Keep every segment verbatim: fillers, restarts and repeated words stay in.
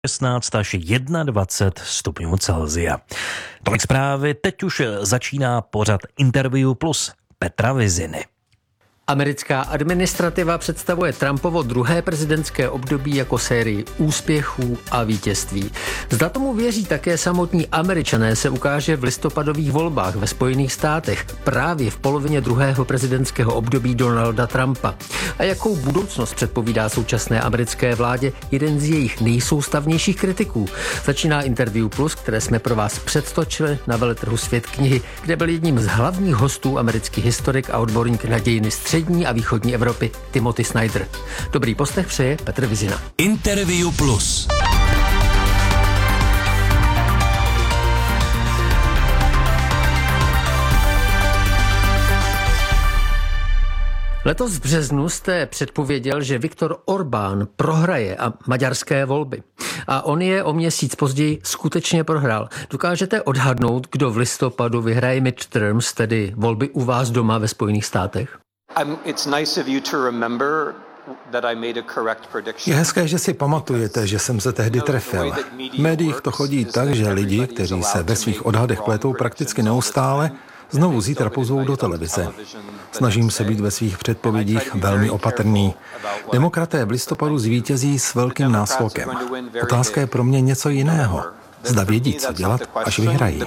šestnáct až dvacet jedna stupňů Celsia. Tolik zprávy, teď už začíná pořad Interview plus Petra Viziny. Americká administrativa představuje Trumpovo druhé prezidentské období jako sérii úspěchů a vítězství. Zda tomu věří také samotní Američané, se ukáže v listopadových volbách ve Spojených státech právě v polovině druhého prezidentského období Donalda Trumpa. A jakou budoucnost předpovídá současné americké vládě jeden z jejich nejsoustavnějších kritiků? Začíná Interview plus, které jsme pro vás předtočili na veletrhu Svět knihy, kde byl jedním z hlavních hostů americký historik a odborník na dějiny střední a východní Evropy Timothy Snyder. Dobrý poslech přeje Petr Vizina. Interview plus. Letos v březnu jste předpověděl, že Viktor Orbán prohraje a maďarské volby. A on je o měsíc později skutečně prohrál. Dokážete odhadnout, kdo v listopadu vyhraje midterms, tedy volby u vás doma ve Spojených státech? Je hezké, že si pamatujete, že jsem se tehdy trefil. V médiích to chodí tak, že lidi, kteří se ve svých odhadech pletou prakticky neustále, znovu zítra pozvou do televize. Snažím se být ve svých předpovědích velmi opatrný. Demokraté v listopadu zvítězí s velkým náskokem. Otázka je pro mě něco jiného. Zda vědí, co dělat, až vyhrají.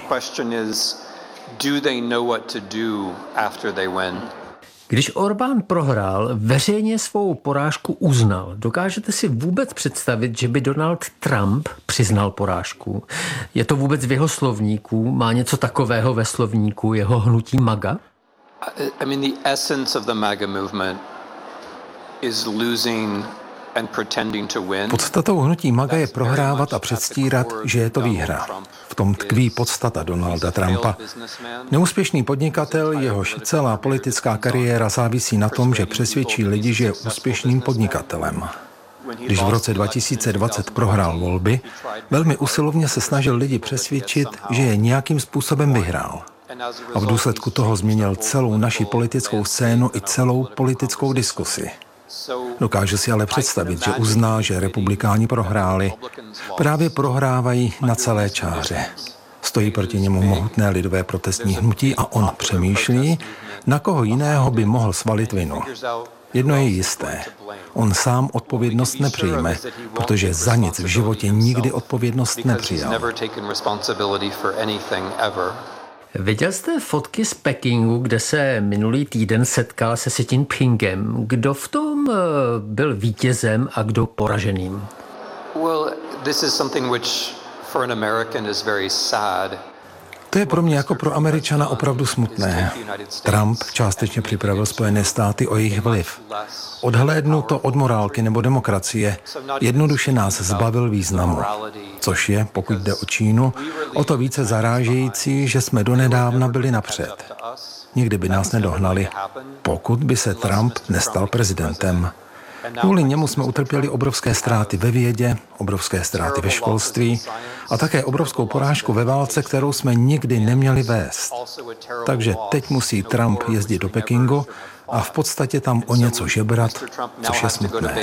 Když Orbán prohrál, veřejně svou porážku uznal. Dokážete si vůbec představit, že by Donald Trump přiznal porážku? Je to vůbec v jeho slovníku? Má něco takového ve slovníku jeho hnutí MAGA? I mean, the essence of the MAGA movement is losing and pretending to win. Podstatou hnutí MAGA je prohrávat a předstírat, že je to výhra. V tom tkví podstata Donalda Trumpa. Neúspěšný podnikatel, jehož celá politická kariéra závisí na tom, že přesvědčí lidi, že je úspěšným podnikatelem. Když v roce dva tisíce dvacet prohrál volby, velmi usilovně se snažil lidi přesvědčit, že je nějakým způsobem vyhrál. A v důsledku toho změnil celou naši politickou scénu i celou politickou diskusi. Dokáže si ale představit, že uzná, že republikáni prohráli. Právě prohrávají na celé čáře. Stojí proti němu mohutné lidové protestní hnutí a on přemýšlí, na koho jiného by mohl svalit vinu. Jedno je jisté. On sám odpovědnost nepřijme, protože za nic v životě nikdy odpovědnost nepřijal. Viděl jste fotky z Pekingu, kde se minulý týden setkal se Xi Jinpingem. Kdo v tom byl vítězem a kdo poraženým? Well, this is something which for an American is very sad. To je pro mě jako pro Američana opravdu smutné. Trump částečně připravil Spojené státy o jejich vliv. Odhlédnu to od morálky nebo demokracie, jednoduše nás zbavil významu. Což je, pokud jde o Čínu, o to více zarážející, že jsme donedávna byli napřed. Nikdy by nás nedohnali, pokud by se Trump nestal prezidentem. Kvůli němu jsme utrpěli obrovské ztráty ve vědě, obrovské ztráty ve školství a také obrovskou porážku ve válce, kterou jsme nikdy neměli vést. Takže teď musí Trump jezdit do Pekingu a v podstatě tam o něco žebrat, což je smutné.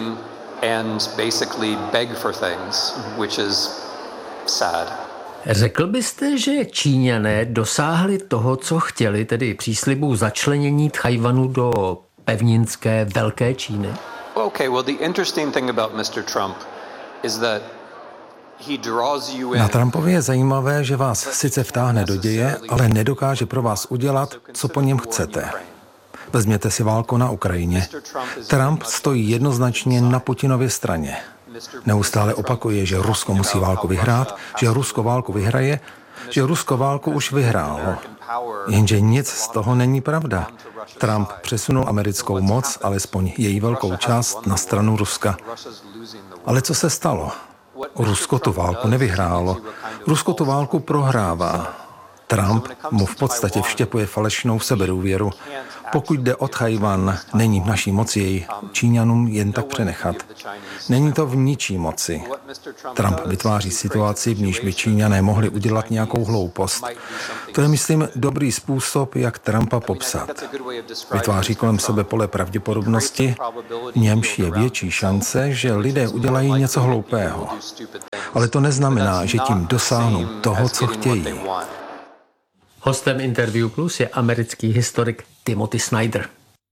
Řekl byste, že Číňané dosáhli toho, co chtěli, tedy příslibu začlenění Tchaj-wanu do pevninské Velké Číny? Okay, well, the interesting thing about mister Trump is that he draws you in. Na Trumpovi je zajímavé, že vás sice vtáhne do děje, ale nedokáže pro vás udělat, co po něm chcete. Vezměte si válku na Ukrajině. Trump stojí jednoznačně na Putinově straně. Neustále opakuje, že Rusko musí válku vyhrát, že Rusko válku vyhraje, že Rusko válku už vyhrálo. Jenže nic z toho není pravda. Trump přesunul americkou moc, alespoň její velkou část, na stranu Ruska. Ale co se stalo? Rusko tu válku nevyhrálo. Rusko tu válku prohrává. Trump mu v podstatě vštěpuje falešnou sebedůvěru. Pokud jde o Tchaj-wan, není v naší moci jej Číňanům jen tak přenechat. Není to v ničí moci. Trump vytváří situaci, v níž by Číňané mohli udělat nějakou hloupost. To je, myslím, dobrý způsob, jak Trumpa popsat. Vytváří kolem sebe pole pravděpodobnosti, v němž je větší šance, že lidé udělají něco hloupého. Ale to neznamená, že tím dosáhnou toho, co chtějí. Hostem Interview Plus je americký historik Timothy Snyder.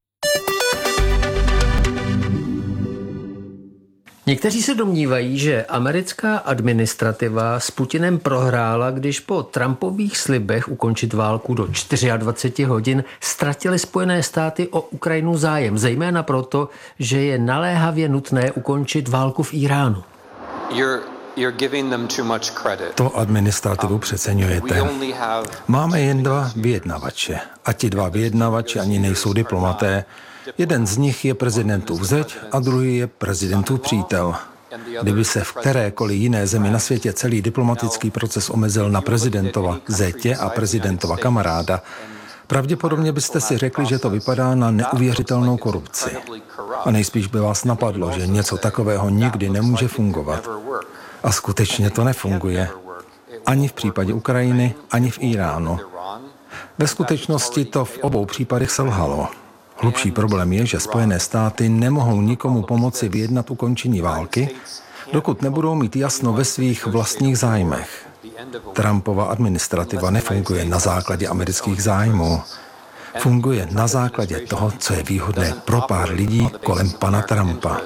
Někteří se domnívají, že americká administrativa s Putinem prohrála, když po Trumpových slibech ukončit válku do dvacet čtyři hodin ztratily Spojené státy o Ukrajinu zájem, zejména proto, že je naléhavě nutné ukončit válku v Iránu. You're, you're giving them too much credit. To administrativu přeceňujete. Máme jen dva vyjednavače a ti dva vyjednavači ani nejsou diplomaté. Jeden z nich je prezidentův zeď a druhý je prezidentův přítel. Kdyby se v kterékoliv jiné zemi na světě celý diplomatický proces omezil na prezidentova zetě a prezidentova kamaráda, pravděpodobně byste si řekli, že to vypadá na neuvěřitelnou korupci. A nejspíš by vás napadlo, že něco takového nikdy nemůže fungovat. A skutečně to nefunguje. Ani v případě Ukrajiny, ani v Iránu. Ve skutečnosti to v obou případech selhalo. Hlubší problém je, že Spojené státy nemohou nikomu pomoci vyjednat ukončení války, dokud nebudou mít jasno ve svých vlastních zájmech. Trumpova administrativa nefunguje na základě amerických zájmů. Funguje na základě toho, co je výhodné pro pár lidí kolem pana Trumpa.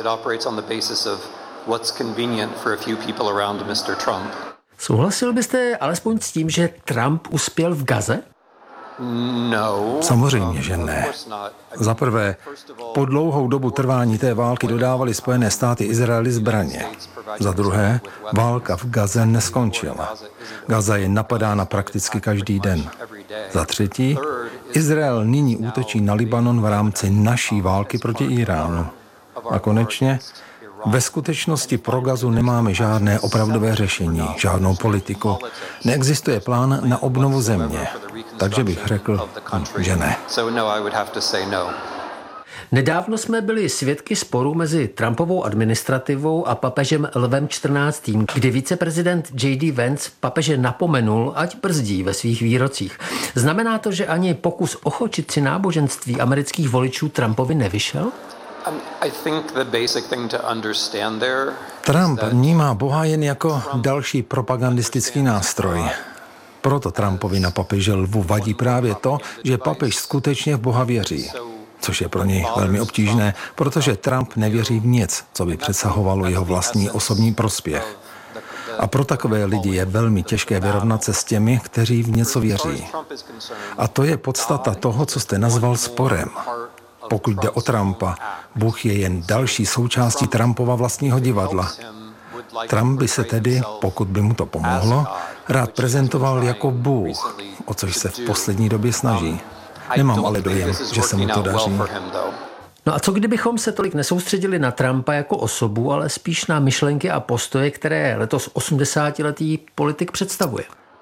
Souhlasil byste alespoň s tím, že Trump uspěl v Gaze? No. Samozřejmě, že ne. Za prvé, po dlouhou dobu trvání té války dodávali Spojené státy Izraeli zbraně. Za druhé, válka v Gaze neskončila. Gaza je napadána prakticky každý den. Za třetí, Izrael nyní útočí na Libanon v rámci naší války proti Iránu. A konečně, ve skutečnosti pro Gazu nemáme žádné opravdové řešení, žádnou politiku. Neexistuje plán na obnovu země. Takže bych řekl, že ne. Nedávno jsme byli svědky sporu mezi Trumpovou administrativou a papežem Lvem čtrnáctým, kdy viceprezident J D Vance papeže napomenul, ať brzdí ve svých výrocích. Znamená to, že ani pokus ochočit si náboženství amerických voličů Trumpovi nevyšel? Trump vnímá Boha jen jako další propagandistický nástroj. Proto Trumpovi na papeže Lvu vadí právě to, že papež skutečně v Boha věří. Což je pro něj velmi obtížné, protože Trump nevěří v nic, co by přesahovalo jeho vlastní osobní prospěch. A pro takové lidi je velmi těžké vyrovnat se s těmi, kteří v něco věří. A to je podstata toho, co jste nazval sporem. Pokud jde o Trumpa, Bůh je jen další součástí Trumpova vlastního divadla. Trump by se tedy, pokud by mu to pomohlo, rád prezentoval jako Bůh, o což se v poslední době snaží. Nemám ale dojem, že se mu to daří. No a co kdybychom se tolik nesoustředili na Trumpa jako osobu, ale spíš na myšlenky a postoje, které letos osmdesátiletý politik představuje?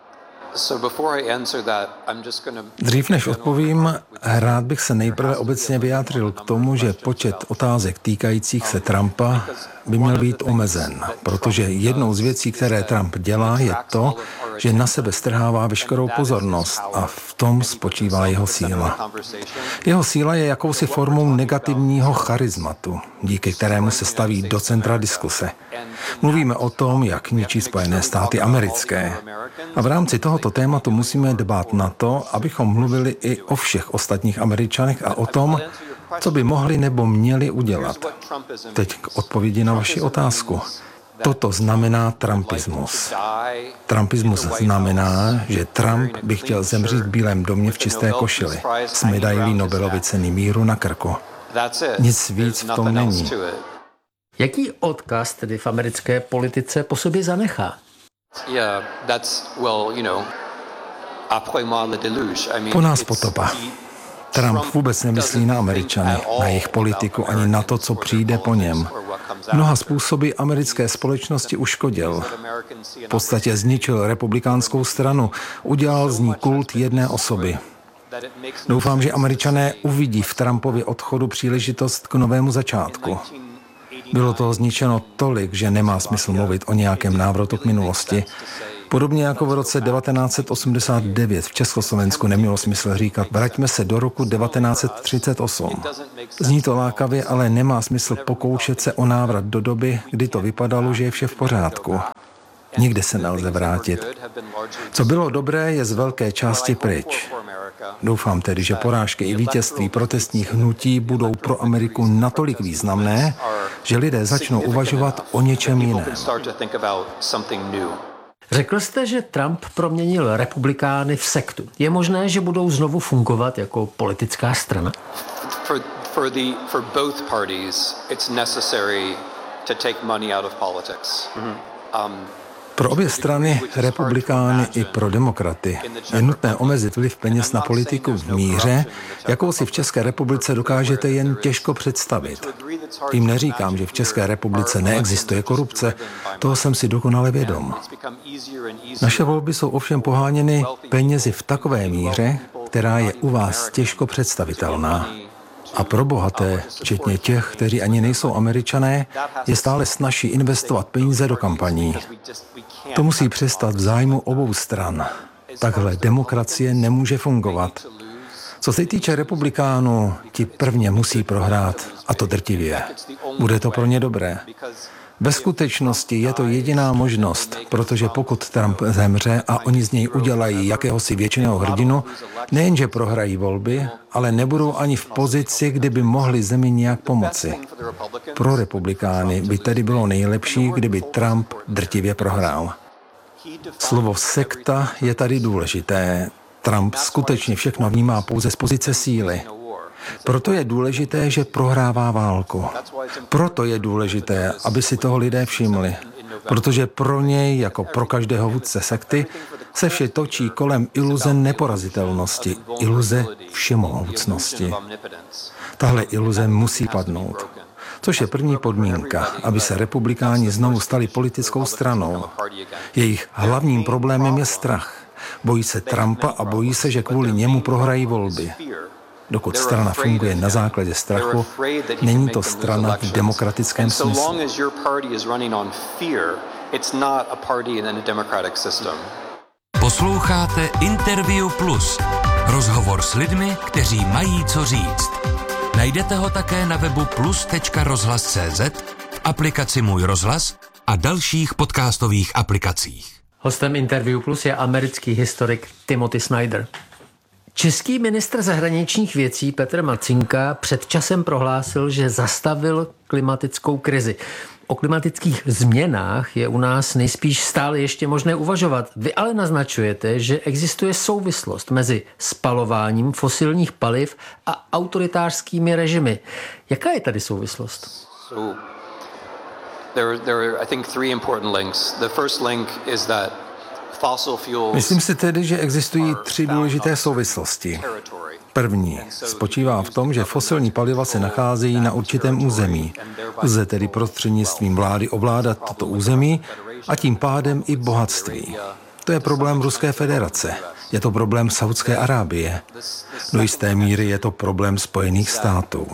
Dřív než odpovím, rád bych se nejprve obecně vyjádřil k tomu, že počet otázek týkajících se Trumpa by měl být omezen, protože jednou z věcí, které Trump dělá, je to, že na sebe strhává veškerou pozornost a v tom spočívá jeho síla. Jeho síla je jakousi formou negativního charizmatu, díky kterému se staví do centra diskuse. Mluvíme o tom, jak ničí Spojené státy americké. A v rámci tohoto tématu musíme dbát na to, abychom mluvili i o všech ostatních Američanech a o tom, co by mohli nebo měli udělat. Teď k odpovědi na vaši otázku. Toto znamená trumpismus. Trumpismus znamená, že Trump by chtěl zemřít v Bílém domě v čisté košili s medailí Nobelovy ceny míru na krku. Nic víc v tom není. Jaký odkaz tedy v americké politice po sobě zanechá? Po nás potopa. Trump vůbec nemyslí na Američany, na jejich politiku ani na to, co přijde po něm. Mnoha způsoby americké společnosti uškodil. V podstatě zničil republikánskou stranu, udělal z ní kult jedné osoby. Doufám, že Američané uvidí v Trumpově odchodu příležitost k novému začátku. Bylo toho zničeno tolik, že nemá smysl mluvit o nějakém návratu k minulosti. Podobně jako v roce devatenáct set osmdesát devět v Československu nemělo smysl říkat vraťme se do roku devatenáct set třicet osm. Zní to lákavě, ale nemá smysl pokoušet se o návrat do doby, kdy to vypadalo, že je vše v pořádku. Nikde se nelze vrátit. Co bylo dobré, je z velké části pryč. Doufám tedy, že porážky i vítězství protestních hnutí budou pro Ameriku natolik významné, že lidé začnou uvažovat o něčem jiném. Řekl jste, že Trump proměnil republikány v sektu. Je možné, že budou znovu fungovat jako politická strana? For, for, the, for both parties, it's necessary to take money out of politics. Mm-hmm. Um, Pro obě strany, republikány i pro demokraty, je nutné omezit vliv peněz na politiku v míře, jakou si v České republice dokážete jen těžko představit. Tím neříkám, že v České republice neexistuje korupce, toho jsem si dokonale vědom. Naše volby jsou ovšem poháněny penězi v takové míře, která je u vás těžko představitelná. A pro bohaté, včetně těch, kteří ani nejsou Američané, je stále snazší investovat peníze do kampaní. To musí přestat v zájmu obou stran. Takhle demokracie nemůže fungovat. Co se týče republikánů, ti prvně musí prohrát, a to drtivě. Bude to pro ně dobré. Ve skutečnosti je to jediná možnost, protože pokud Trump zemře a oni z něj udělají jakéhosi většinového hrdinu, nejenže prohrají volby, ale nebudou ani v pozici, kdyby mohli zemi nějak pomoci. Pro republikány by tedy bylo nejlepší, kdyby Trump drtivě prohrál. Slovo sekta je tady důležité. Trump skutečně všechno vnímá pouze z pozice síly. Proto je důležité, že prohrává válku. Proto je důležité, aby si toho lidé všimli. Protože pro něj, jako pro každého vůdce sekty, se vše točí kolem iluze neporazitelnosti, iluze všemohoucnosti. Tahle iluze musí padnout. Což je první podmínka, aby se republikáni znovu stali politickou stranou. Jejich hlavním problémem je strach. Bojí se Trumpa a bojí se, že kvůli němu prohrají volby. Dokud strana funguje na základě strachu, není to strana v demokratickém smyslu. Posloucháte Interview Plus. Rozhovor s lidmi, kteří mají co říct. Najdete ho také na webu plus tečka rozhlas tečka cé zet, v aplikaci Můj rozhlas a dalších podcastových aplikacích. Hostem Interview Plus je americký historik Timothy Snyder. Český ministr zahraničních věcí Petr Marcinka před časem prohlásil, že zastavil klimatickou krizi. O klimatických změnách je u nás nejspíš stále ještě možné uvažovat. Vy ale naznačujete, že existuje souvislost mezi spalováním fosilních paliv a autoritářskými režimy. Jaká je tady souvislost? So, there, there are, I think, three important links. The first link is that Myslím si tedy, že existují tři důležité souvislosti. První spočívá v tom, že fosilní paliva se nacházejí na určitém území. Lze tedy prostřednictvím vlády ovládat toto území a tím pádem i bohatství. To je problém Ruské federace. Je to problém Saudské Arábie. Do jisté míry je to problém Spojených států.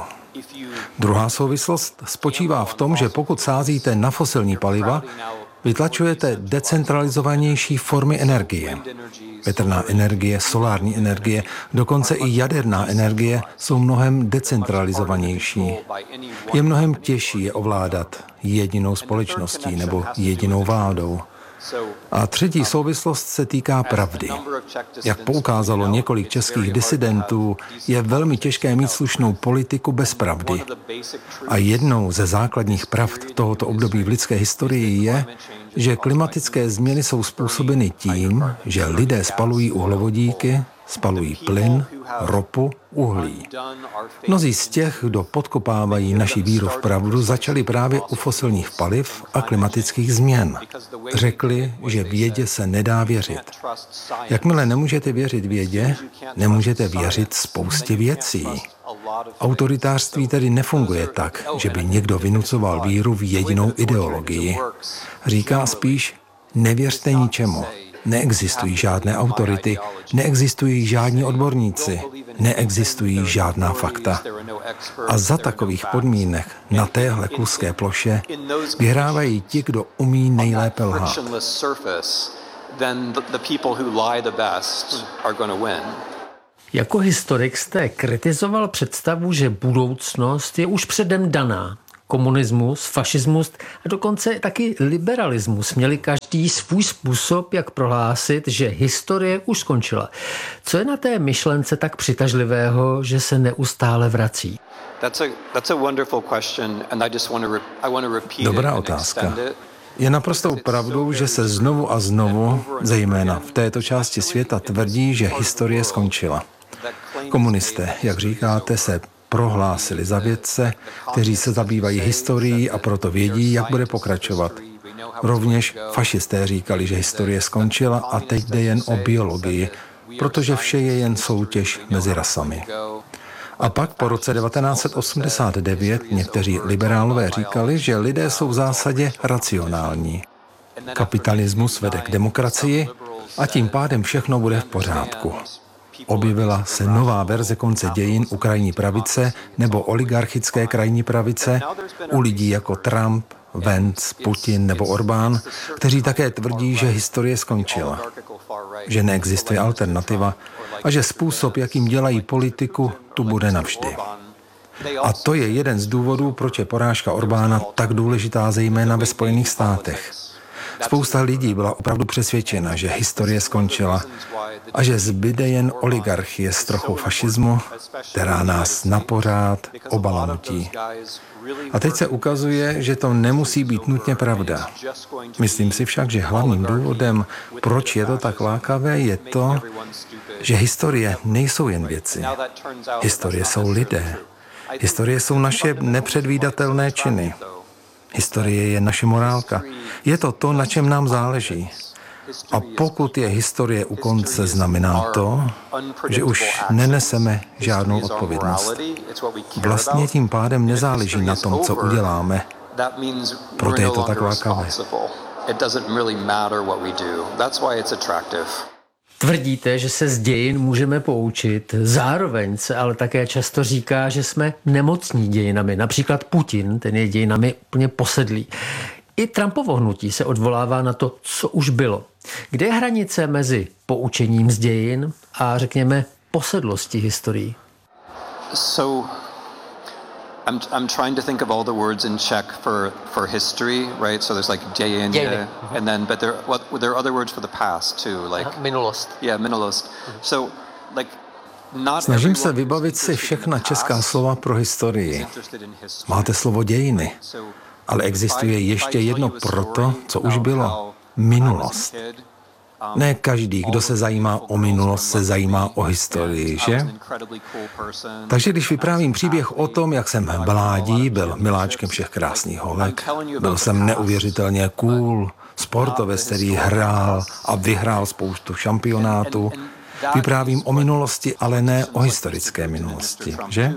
Druhá souvislost spočívá v tom, že pokud sázíte na fosilní paliva, vytlačujete decentralizovanější formy energie. Větrná energie, solární energie, dokonce i jaderná energie jsou mnohem decentralizovanější. Je mnohem těžší je ovládat jedinou společností nebo jedinou vládou. A třetí souvislost se týká pravdy. Jak poukázalo několik českých disidentů, je velmi těžké mít slušnou politiku bez pravdy. A jednou ze základních pravd tohoto období v lidské historii je, že klimatické změny jsou způsobeny tím, že lidé spalují uhlovodíky, spalují plyn, ropu, uhlí. Mnozí z těch, kdo podkopávají naši víru v pravdu, začali právě u fosilních paliv a klimatických změn. Řekli, že vědě se nedá věřit. Jakmile nemůžete věřit vědě, nemůžete věřit spoustě věcí. Autoritářství tedy nefunguje tak, že by někdo vynucoval víru v jedinou ideologii. Říká spíš, nevěřte ničemu. Neexistují žádné autority, neexistují žádní odborníci, neexistují žádná fakta. A za takových podmínek na téhle kluské ploše vyhrávají ti, kdo umí nejlépe lhát. Jako historik jste kritizoval představu, že budoucnost je už předem daná. Komunismus, fašismus a dokonce taky liberalismus měli každý svůj způsob, jak prohlásit, že historie už skončila. Co je na té myšlence tak přitažlivého, že se neustále vrací? Dobrá otázka. Je naprostou pravdou, že se znovu a znovu, zejména v této části světa, tvrdí, že historie skončila. Komunisté, jak říkáte, se prohlásili za vědce, kteří se zabývají historií a proto vědí, jak bude pokračovat. Rovněž fašisté říkali, že historie skončila a teď jde jen o biologii, protože vše je jen soutěž mezi rasami. A pak po roce devatenáct set osmdesát devět někteří liberálové říkali, že lidé jsou v zásadě racionální. Kapitalismus vede k demokracii a tím pádem všechno bude v pořádku. Objevila se nová verze konce dějin u krajní pravice nebo oligarchické krajní pravice, u lidí jako Trump, Vance, Putin nebo Orbán, kteří také tvrdí, že historie skončila, že neexistuje alternativa a že způsob, jakým dělají politiku, tu bude navždy. A to je jeden z důvodů, proč je porážka Orbána tak důležitá, zejména ve Spojených státech. Spousta lidí byla opravdu přesvědčena, že historie skončila a že zbyde jen oligarchie s trochou fašismu, která nás napořád obalamutí. A teď se ukazuje, že to nemusí být nutně pravda. Myslím si však, že hlavním důvodem, proč je to tak lákavé, je to, že historie nejsou jen věci. Historie jsou lidé. Historie jsou naše nepředvídatelné činy. Historie je naše morálka. Je to to, na čem nám záleží. A pokud je historie u konce, znamená to, že už neneseme žádnou odpovědnost. Vlastně tím pádem nezáleží na tom, co uděláme. Proto je to tak lákavé. Tvrdíte, že se z dějin můžeme poučit, zároveň se ale také často říká, že jsme nemocní dějinami. Například Putin, ten je dějinami úplně posedlý. I Trumpovo hnutí se odvolává na to, co už bylo. Kde je hranice mezi poučením z dějin a, řekněme, posedlosti historií? So I'm I'm trying to think of all the words in Czech for for history, right? So there's like dějiny, dějiny. And then but there what there are other words for the past too, like minulost. Yeah, minulost. So like Snažím se vybavit si všechna česká slova pro historii. Máte slovo dějiny, ale existuje ještě jedno pro to, co už bylo. Minulost. Ne každý, kdo se zajímá o minulost, se zajímá o historii, že? Takže když vyprávím příběh o tom, jak jsem v mládí byl miláčkem všech krásných holek, byl jsem neuvěřitelně cool, sportovec, který hrál a vyhrál spoustu šampionátů, vyprávím o minulosti, ale ne o historické minulosti, že?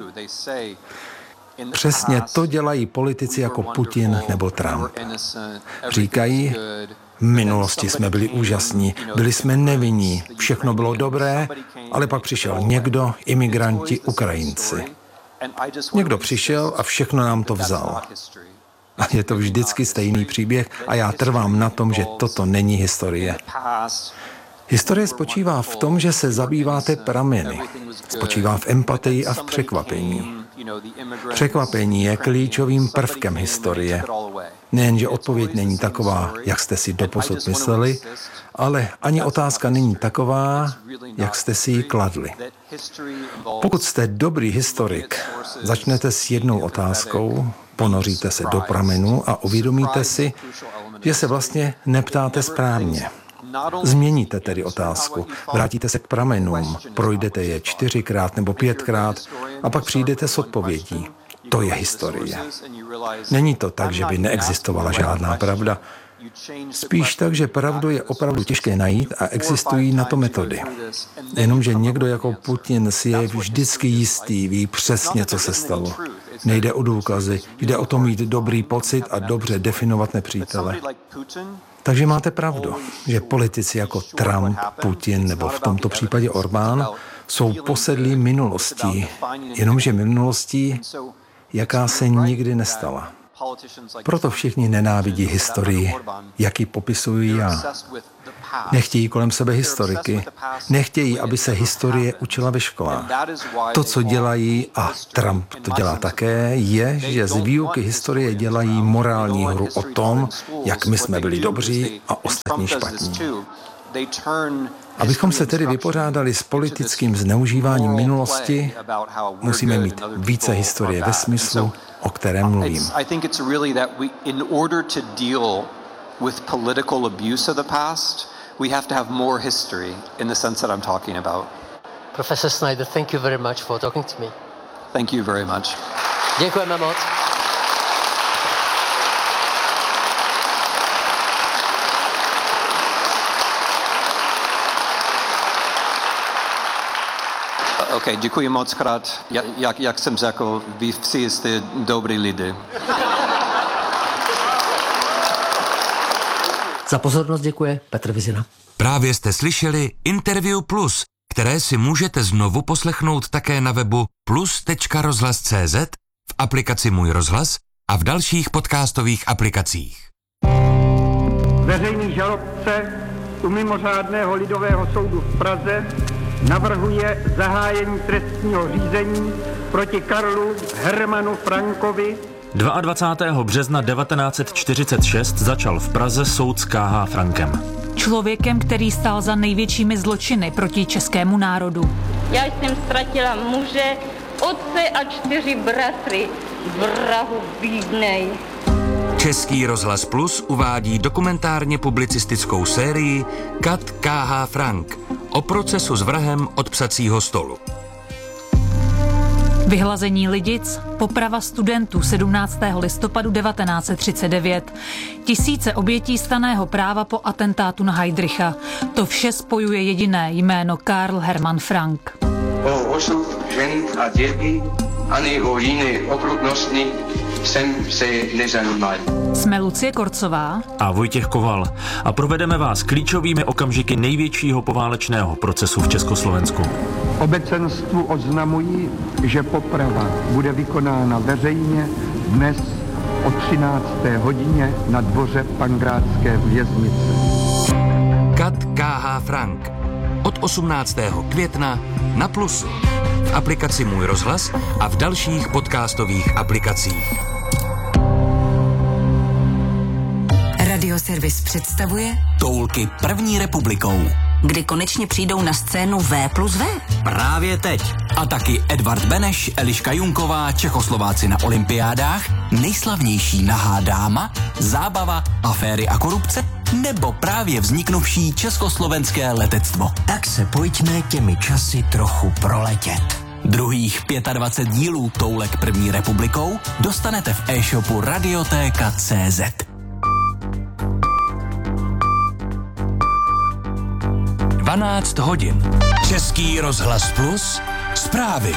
Přesně to dělají politici jako Putin nebo Trump. Říkají, v minulosti jsme byli úžasní, byli jsme nevinní, všechno bylo dobré, ale pak přišel někdo, imigranti, Ukrajinci. Někdo přišel a všechno nám to vzal. A je to vždycky stejný příběh a já trvám na tom, že toto není historie. Historie spočívá v tom, že se zabýváte prameny. Spočívá v empatii a v překvapení. Překvapení je klíčovým prvkem historie. Nejenže odpověď není taková, jak jste si doposud mysleli, ale ani otázka není taková, jak jste si ji kladli. Pokud jste dobrý historik, začnete s jednou otázkou, ponoříte se do pramenů a uvědomíte si, že se vlastně neptáte správně. Změníte tedy otázku, vrátíte se k pramenům, projdete je čtyřikrát nebo pětkrát a pak přijdete s odpovědí. To je historie. Není to tak, že by neexistovala žádná pravda. Spíš tak, že pravdu je opravdu těžké najít a existují na to metody. Jenomže někdo jako Putin si je vždycky jistý, ví přesně, co se stalo. Nejde o důkazy, jde o to mít dobrý pocit a dobře definovat nepřítele. Takže máte pravdu, že politici jako Trump, Putin nebo v tomto případě Orbán jsou posedlí minulostí, jenomže minulostí, jaká se nikdy nestala. Proto všichni nenávidí historii, jak ji popisuji já. Nechtějí kolem sebe historiky, nechtějí, aby se historie učila ve školách. To, co dělají, a Trump to dělá také, je, že z výuky historie dělají morální hru o tom, jak my jsme byli dobří a ostatní špatní. Abychom se tedy vypořádali s politickým zneužíváním minulosti, musíme mít více historie ve smyslu, o kterém mluvím. We have to have more history in the sense that I'm talking about. Professor Snyder, thank you very much for talking to me. Thank you very much. Děkujeme moc. OK, děkuji moc krát. Jak, jak jsem řekl, vy všichni jste dobrý lidi. Za pozornost děkuje Petr Vizina. Právě jste slyšeli Interview Plus, které si můžete znovu poslechnout také na webu plus tečka rozhlas tečka cé zet, v aplikaci Můj rozhlas a v dalších podcastových aplikacích. Veřejný žalobce u mimořádného lidového soudu v Praze navrhuje zahájení trestního řízení proti Karlu Hermanu Frankovi. dvacátého druhého března devatenáct set čtyřicet šest začal v Praze soud s K H. Frankem. Člověkem, který stál za největšími zločiny proti českému národu. Já jsem ztratila muže, otce a čtyři bratry. Vrahu bídnej. Český rozhlas Plus uvádí dokumentárně publicistickou sérii Kat K H. Frank o procesu s vrahem od psacího stolu. Vyhlazení Lidic, poprava studentů sedmnáctého listopadu devatenáct set třicet devět, tisíce obětí stanného práva po atentátu na Heydricha. To vše spojuje jediné jméno Karl Hermann Frank. O osud žen a dětí ani o jiné okrutnosti jsem se nezajímal. Jsme Lucie Korcová a Vojtěch Koval a provedeme vás klíčovými okamžiky největšího poválečného procesu v Československu. Obecenstvu oznamují, že poprava bude vykonána veřejně dnes o třinácté hodině na dvoře Pankrátské věznice. Kat K H. Frank od osmnáctého května na Plusu, v aplikaci Můj rozhlas a v dalších podcastových aplikacích. Radioservis představuje Toulky první republikou. Kdy konečně přijdou na scénu V plus V? Právě teď. A taky Edvard Beneš, Eliška Junková, Čechoslováci na olympiádách, nejslavnější nahá dáma, zábava, aféry a korupce, nebo právě vzniknuvší československé letectvo. Tak se pojďme těmi časy trochu proletět. Druhých dvacet pět dílů Toulek první republikou dostanete v e-shopu Radiotéka tečka cé zet. dvanáct hodin. Český rozhlas Plus. Zprávy.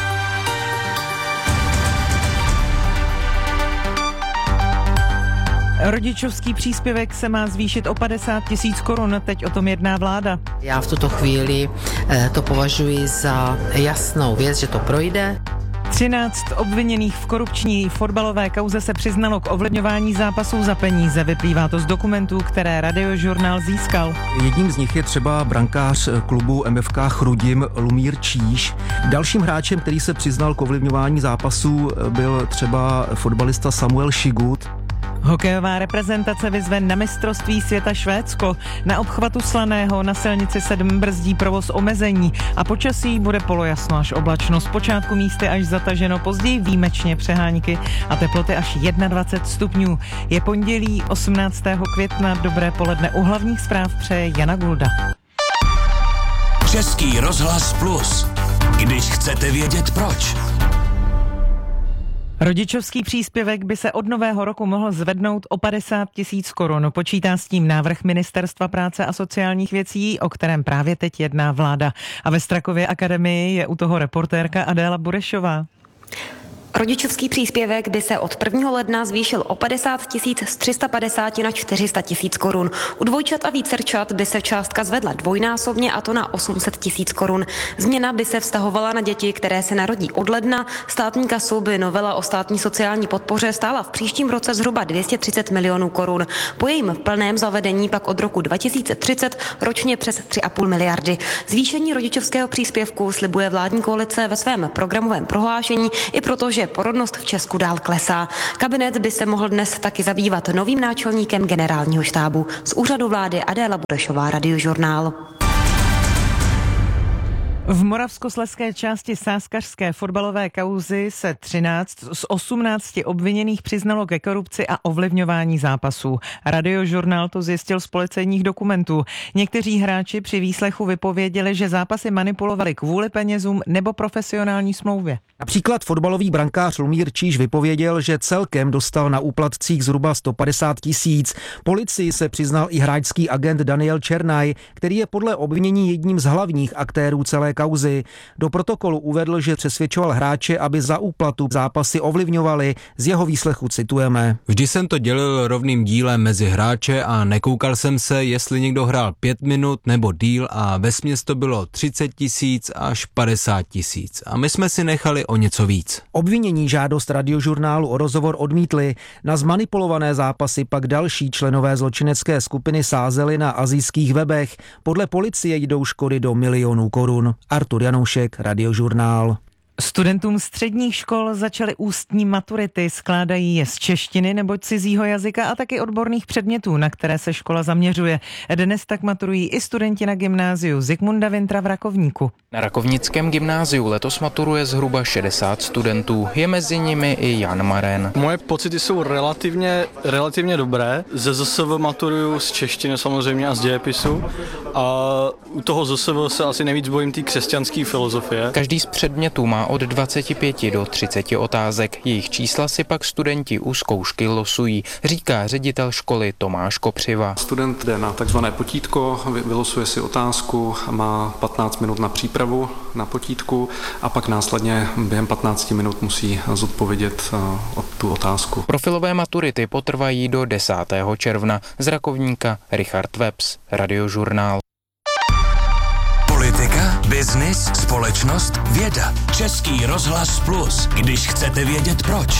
Rodičovský příspěvek se má zvýšit o padesát tisíc korun, teď o tom jedná vláda. Já v tuto chvíli to považuji za jasnou věc, že to projde. třináct obviněných v korupční fotbalové kauze se přiznalo k ovlivňování zápasů za peníze. Vyplývá to z dokumentů, které Radiožurnál získal. Jedním z nich je třeba brankář klubu M F K Chrudim Lumír Číž. Dalším hráčem, který se přiznal k ovlivňování zápasů, byl třeba fotbalista Samuel Šigut. Hokejová reprezentace vyzve na mistrovství světa Švédsko. Na obchvatu Slaného na silnici sedm brzdí provoz omezení a počasí bude polojasno až oblačno. Zpočátku místy až zataženo, později výjimečně přehánky a teploty až dvacet jedna stupňů. Je pondělí osmnáctého května, dobré poledne, u hlavních zpráv přeje Jana Gulda. Český rozhlas Plus. Když chcete vědět proč. Rodičovský příspěvek by se od nového roku mohl zvednout o padesát tisíc korun. Počítá s tím návrh Ministerstva práce a sociálních věcí, o kterém právě teď jedná vláda. A ve Strakově akademii je u toho reportérka Adéla Burešová. Rodičovský příspěvek by se od prvního ledna zvýšil o padesát tisíc z tři sta padesát na čtyři sta tisíc korun. U dvojčat a vícerčat by se částka zvedla dvojnásobně, a to na osm set tisíc korun. Změna by se vztahovala na děti, které se narodí od ledna. Státní kasu by novela o státní sociální podpoře stála v příštím roce zhruba dvě stě třicet milionů korun. Po jejím plném zavedení pak od roku dva tisíce třicet ročně přes tři a půl miliardy. Zvýšení rodičovského příspěvku slibuje vládní koalice ve svém programovém prohlášení, i protože porodnost v Česku dál klesá. Kabinet by se mohl dnes taky zabývat novým náčelníkem generálního štábu. Z úřadu vlády Adéla Budešová, Radiožurnál. V moravskoslezské části sázkařské fotbalové kauzy se třináct z osmnácti obviněných přiznalo ke korupci a ovlivňování zápasů. Radiožurnál to zjistil z policejních dokumentů. Někteří hráči při výslechu vypověděli, že zápasy manipulovali kvůli penězům nebo profesionální smlouvě. Například fotbalový brankář Lumír Číž vypověděl, že celkem dostal na úplatcích zhruba sto padesát tisíc. Policii se přiznal i hráčský agent Daniel Černaj, který je podle obvinění jedním z hlavních aktérů celé kauzy. Do protokolu uvedl, že přesvědčoval hráče, aby za úplatu zápasy ovlivňovali. Z jeho výslechu citujeme. Vždy jsem to dělil rovným dílem mezi hráče a nekoukal jsem se, jestli někdo hrál pět minut nebo díl, a vesměs to bylo třicet tisíc až padesát tisíc. A my jsme si nechali o něco víc. Obvinění žádost Radiožurnálu o rozhovor odmítli. Na zmanipulované zápasy pak další členové zločinecké skupiny sázeli na asijských webech. Podle policie jdou škody do milionů korun. Artur Janoušek, Radiožurnál. Studentům středních škol začaly ústní maturity, skládají je z češtiny nebo cizího jazyka a taky odborných předmětů, na které se škola zaměřuje. Dnes tak maturují i studenti na gymnáziu Zikmunda Wintra v Rakovníku. Na Rakovnickém gymnáziu letos maturuje zhruba šedesát studentů, je mezi nimi i Jan Maren. Moje pocity jsou relativně, relativně dobré. Ze Z S V maturuju z češtiny samozřejmě a z dějepisu, a u toho Z S V se asi nejvíc bojím té křesťanské filozofie. Každý z předmětů má od dvaceti pěti do třiceti otázek. Jejich čísla si pak studenti u zkoušky losují, říká ředitel školy Tomáš Kopřiva. Student jde na takzvané potítko, vylosuje si otázku, má patnáct minut na přípravu na potítku a pak následně během patnácti minut musí zodpovědět tu otázku. Profilové maturity potrvají do desátého června. Z Rakovníka Richard Webs, Radiožurnál. Politika, biznis, společnost, věda. Český rozhlas Plus, když chcete vědět proč.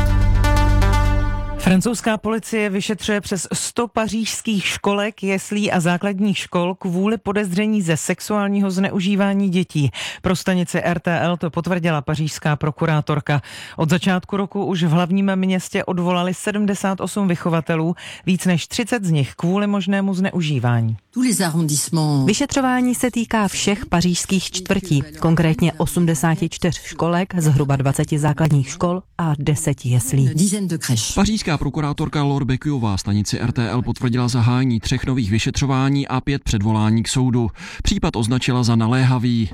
Francouzská policie vyšetřuje přes sto pařížských školek, jeslí a základních škol kvůli podezření ze sexuálního zneužívání dětí. Pro stanici R T L to potvrdila pařížská prokurátorka. Od začátku roku už v hlavním městě odvolali sedmdesát osm vychovatelů, víc než třicet z nich kvůli možnému zneužívání. Vyšetřování se týká všech pařížských čtvrtí, konkrétně osmdesáti čtyř školek, zhruba dvaceti základních škol a deseti jeslí. Pařížská prokurátorka Laure Becquiová stanici R T L potvrdila zahájení třech nových vyšetřování a pět předvolání k soudu. Případ označila za naléhavý.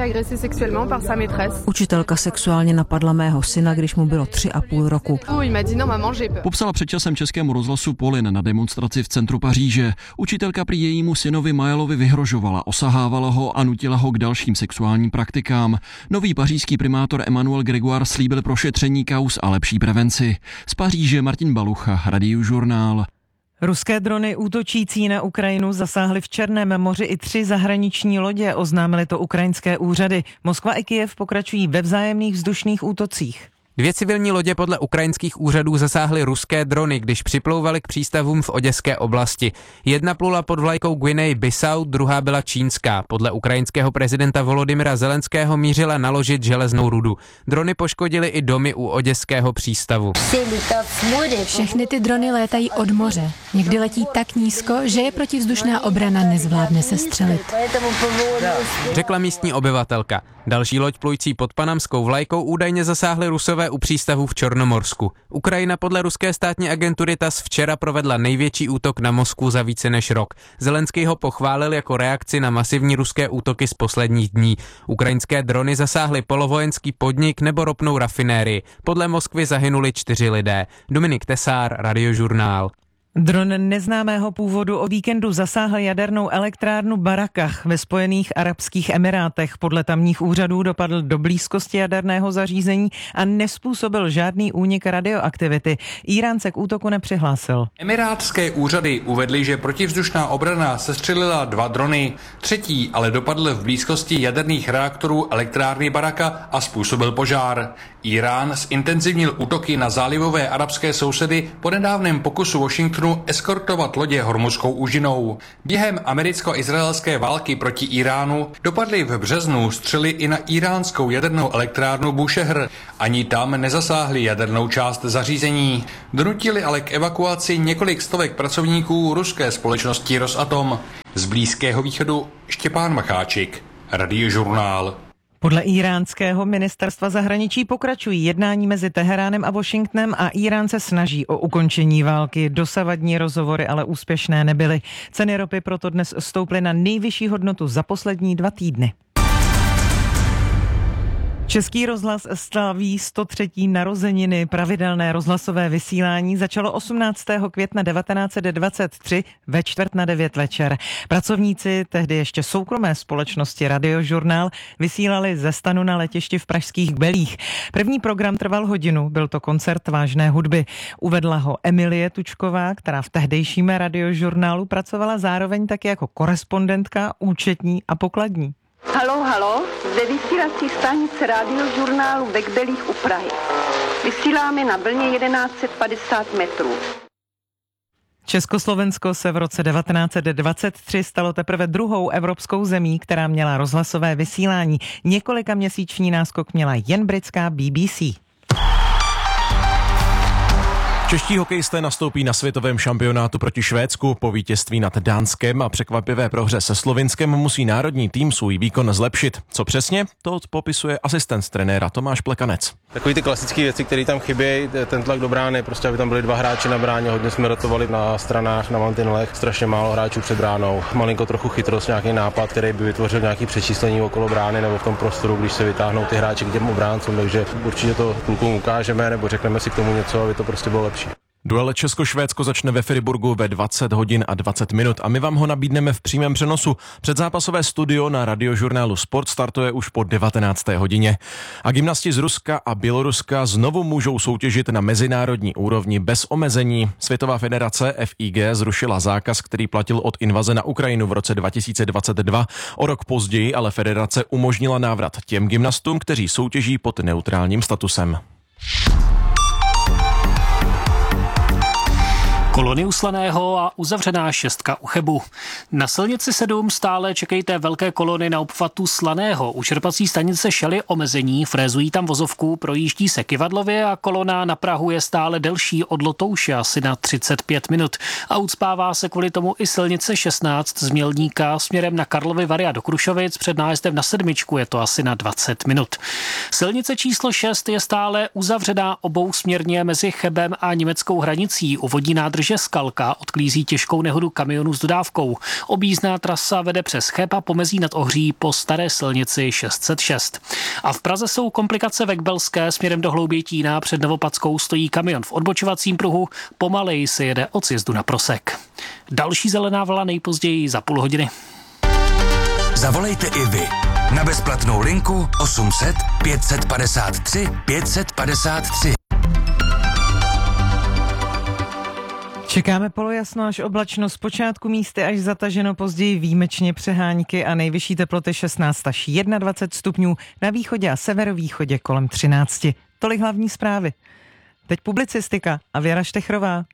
Učitelka sexuálně napadla mého syna, když mu bylo tři a půl roku. Popsala před časem Českému rozhlasu Polin na demonstraci v centru Paříže. Učitelka prý jejímu synovi Majelovi vyhrožovala, osahávala ho a nutila ho k dalším sexuálním praktikám. Nový pařížský primátor Emmanuel Grégoire slíbil prošetření kauz a lepší prevenci. Z Paříže Martin Balucha, Radiožurnál. Ruské drony útočící na Ukrajinu zasáhly v Černém moři i tři zahraniční lodě, oznámily to ukrajinské úřady. Moskva i Kyjev pokračují ve vzájemných vzdušných útocích. Dvě civilní lodě podle ukrajinských úřadů zasáhly ruské drony, když připlouvaly k přístavům v oděské oblasti. Jedna plula pod vlajkou Guinea-Bissau, druhá byla čínská. Podle ukrajinského prezidenta Volodymyra Zelenského mířila naložit železnou rudu. Drony poškodily i domy u oděského přístavu. Všechny ty drony létají od moře. Někdy letí tak nízko, že je protivzdušná obrana nezvládne sestřelit. Řekla místní obyvatelka. Další loď plující pod panamskou vlajkou údajně zasáhly Rusové u přístavu v Černomorsku. Ukrajina podle ruské státní agentury T A S včera provedla největší útok na Moskvu za více než rok. Zelenský ho pochválil jako reakci na masivní ruské útoky z posledních dní. Ukrajinské drony zasáhly polovojenský podnik nebo ropnou rafinérii. Podle Moskvy zahynuli čtyři lidé. Dominik Tesár, Radiožurnál. Dron neznámého původu o víkendu zasáhl jadernou elektrárnu Barakah ve Spojených arabských emirátech. Podle tamních úřadů dopadl do blízkosti jaderného zařízení a nezpůsobil žádný únik radioaktivity. Írán se k útoku nepřihlásil. Emirátské úřady uvedly, že protivzdušná obrana sestřelila dva drony. Třetí ale dopadl v blízkosti jaderných reaktorů elektrárny Barakah a způsobil požár. Írán zintenzivnil útoky na zálivové arabské sousedy po nedávném pokusu Washingtonu eskortovat lodě Hormuzskou úžinou. Během americko-izraelské války proti Iránu dopadly v březnu střely i na iránskou jadernou elektrárnu Búšehr. Ani tam nezasáhly jadernou část zařízení. Donutili ale k evakuaci několik stovek pracovníků ruské společnosti Rosatom. Z Blízkého východu Štěpán Macháčik, Radiožurnál. Podle íránského ministerstva zahraničí pokračují jednání mezi Teheránem a Washingtonem a Írán se snaží o ukončení války. Dosavadní rozhovory ale úspěšné nebyly. Ceny ropy proto dnes stouply na nejvyšší hodnotu za poslední dva týdny. Český rozhlas slaví sto třetí narozeniny. Pravidelné rozhlasové vysílání začalo osmnáctého května devatenáct set dvacet tři ve čtvrt na devět večer. Pracovníci tehdy ještě soukromé společnosti Radiožurnál vysílali ze stanu na letišti v pražských Belích. První program trval hodinu, byl to koncert vážné hudby. Uvedla ho Emilie Tučková, která v tehdejším Radiožurnálu pracovala zároveň taky jako korespondentka, účetní a pokladní. Haló, haló, zde vysílací stanice Radiožurnálu ve Kbelích u Prahy. Vysíláme na vlně jedenáct set padesát metrů. Československo se v roce devatenáct set dvacet tři stalo teprve druhou evropskou zemí, která měla rozhlasové vysílání. Několika měsíční náskok měla jen britská B B C. Čeští hokejisté nastoupí na světovém šampionátu proti Švédsku. Po vítězství nad Dánskem a překvapivé prohře se Slovinskem musí národní tým svůj výkon zlepšit. Co přesně? To popisuje asistent trenéra Tomáš Plekanec. Takový ty klasické věci, které tam chybějí, ten tlak do brány, prostě aby tam byli dva hráči na bráně, hodně jsme rotovali na stranách, na mantinelech, strašně málo hráčů před bránou. Malinko trochu chytrost, nějaký nápad, který by vytvořil nějaký přečíslení okolo brány nebo v tom prostoru, když se vytáhnou ty hráči k těm obráncům, takže určitě to klukům ukážeme nebo řekneme si k tomu něco, aby to prostě bylo lepší. Duel Česko-Švédsko začne ve Friburgu ve dvacet hodin a dvacet minut a my vám ho nabídneme v přímém přenosu. Předzápasové studio na Radiožurnálu Sport startuje už po devatenácté hodině. A gymnasti z Ruska a Běloruska znovu můžou soutěžit na mezinárodní úrovni bez omezení. Světová federace F I G zrušila zákaz, který platil od invaze na Ukrajinu v roce dva tisíce dvacet dva. O rok později ale federace umožnila návrat těm gymnastům, kteří soutěží pod neutrálním statusem. Kolony u Slaného a uzavřená šestka u Chebu. Na silnici sedm stále čekejte velké kolony na obchvatu Slaného. U čerpací stanice šely omezení, frézují tam vozovku, projíždí se Kyvadlově a kolona na Prahu je stále delší od Lotouše asi na třicet pět minut. A ucpává se kvůli tomu i silnice šestnáct z Mělníka směrem na Karlovy Vary a do Krušovic, před nájezdem na sedmičku je to asi na dvacet minut. Silnice číslo šest je stále uzavřená obousměrně mezi Chebem a německou hranicí. U vodní nádrže že Skalka odklízí těžkou nehodu kamionu s dodávkou. Objízdná trasa vede přes Cheb a Pomezí nad Ohří po staré silnici šest set šest. A v Praze jsou komplikace ve Kbelské, směrem do Hloubětína před Novopadskou stojí kamion v odbočovacím pruhu, pomaleji se jede od sjezdu na Prosek. Další zelená vlna nejpozději za půl hodiny. Zavolejte i vy na bezplatnou linku osm set pět set padesát tři pět set padesát tři. Čekáme polojasno až oblačno, zpočátku místy až zataženo, později výjimečně přehánky a nejvyšší teploty šestnáct až dvacet jedna stupňů, na východě a severovýchodě kolem třináct. Tolik hlavní zprávy. Teď publicistika a Věra Štechrová.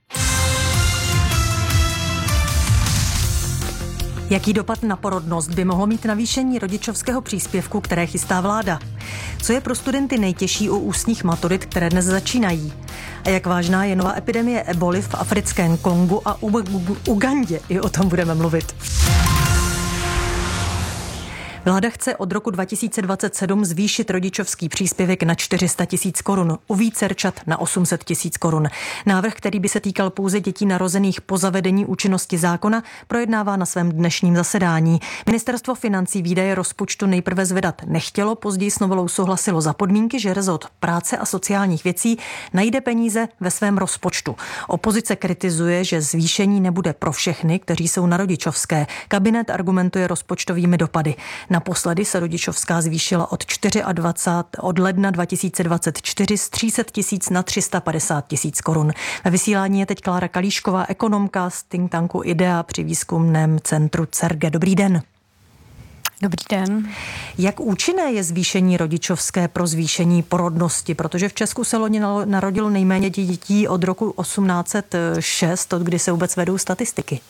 Jaký dopad na porodnost by mohlo mít navýšení rodičovského příspěvku, které chystá vláda? Co je pro studenty nejtěžší u ústních maturit, které dnes začínají? A jak vážná je nová epidemie eboly v africkém Kongu a u Ugandě? I o tom budeme mluvit. Vláda chce od roku dva tisíce dvacet sedm zvýšit rodičovský příspěvek na čtyři sta tisíc korun, u vícerčat na osm set tisíc korun. Návrh, který by se týkal pouze dětí narozených po zavedení účinnosti zákona, projednává na svém dnešním zasedání. Ministerstvo financí výdaje rozpočtu nejprve zvedat nechtělo, později s novelou souhlasilo za podmínky, že rezort práce a sociálních věcí najde peníze ve svém rozpočtu. Opozice kritizuje, že zvýšení nebude pro všechny, kteří jsou na rodičovské. Kabinet argumentuje rozpočtovými dopady. Naposledy se rodičovská zvýšila od dvacátého čtvrtého od ledna dva tisíce dvacet čtyři z tři sta tisíc na tři sta padesát tisíc korun. Ve vysílání je teď Klára Kalíšková, ekonomka z think tanku IDEA při výzkumném centru CERGE. Dobrý den. Dobrý den. Jak účinné je zvýšení rodičovské pro zvýšení porodnosti? Protože v Česku se loni narodilo nejméně dětí od roku osmnáct set šest, od kdy se vůbec vedou statistiky.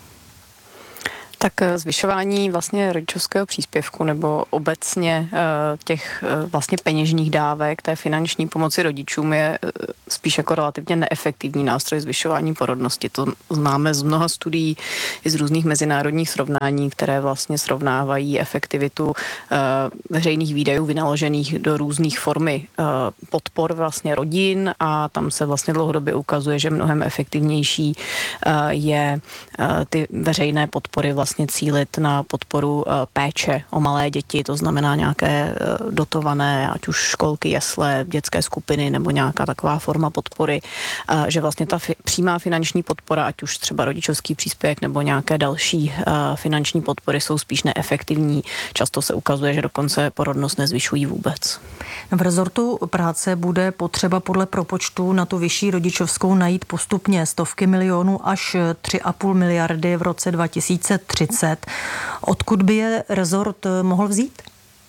Tak zvyšování vlastně rodičovského příspěvku nebo obecně těch vlastně peněžních dávek, té finanční pomoci rodičům je spíš jako relativně neefektivní nástroj zvyšování porodnosti. To známe z mnoha studií i z různých mezinárodních srovnání, které vlastně srovnávají efektivitu veřejných výdajů vynaložených do různých formy podpor vlastně rodin a tam se vlastně dlouhodobě ukazuje, že mnohem efektivnější je ty veřejné podpory vlastně vlastně cílit na podporu péče o malé děti, to znamená nějaké dotované, ať už školky, jesle, dětské skupiny nebo nějaká taková forma podpory, že vlastně ta fi- přímá finanční podpora, ať už třeba rodičovský příspěvek nebo nějaké další finanční podpory jsou spíš neefektivní. Často se ukazuje, že dokonce porodnost nezvyšují vůbec. V rezortu práce bude potřeba podle propočtu na tu vyšší rodičovskou najít postupně stovky milionů až tři a půl miliardy v roce dva tisíce třicet. Odkud by je rezort mohl vzít?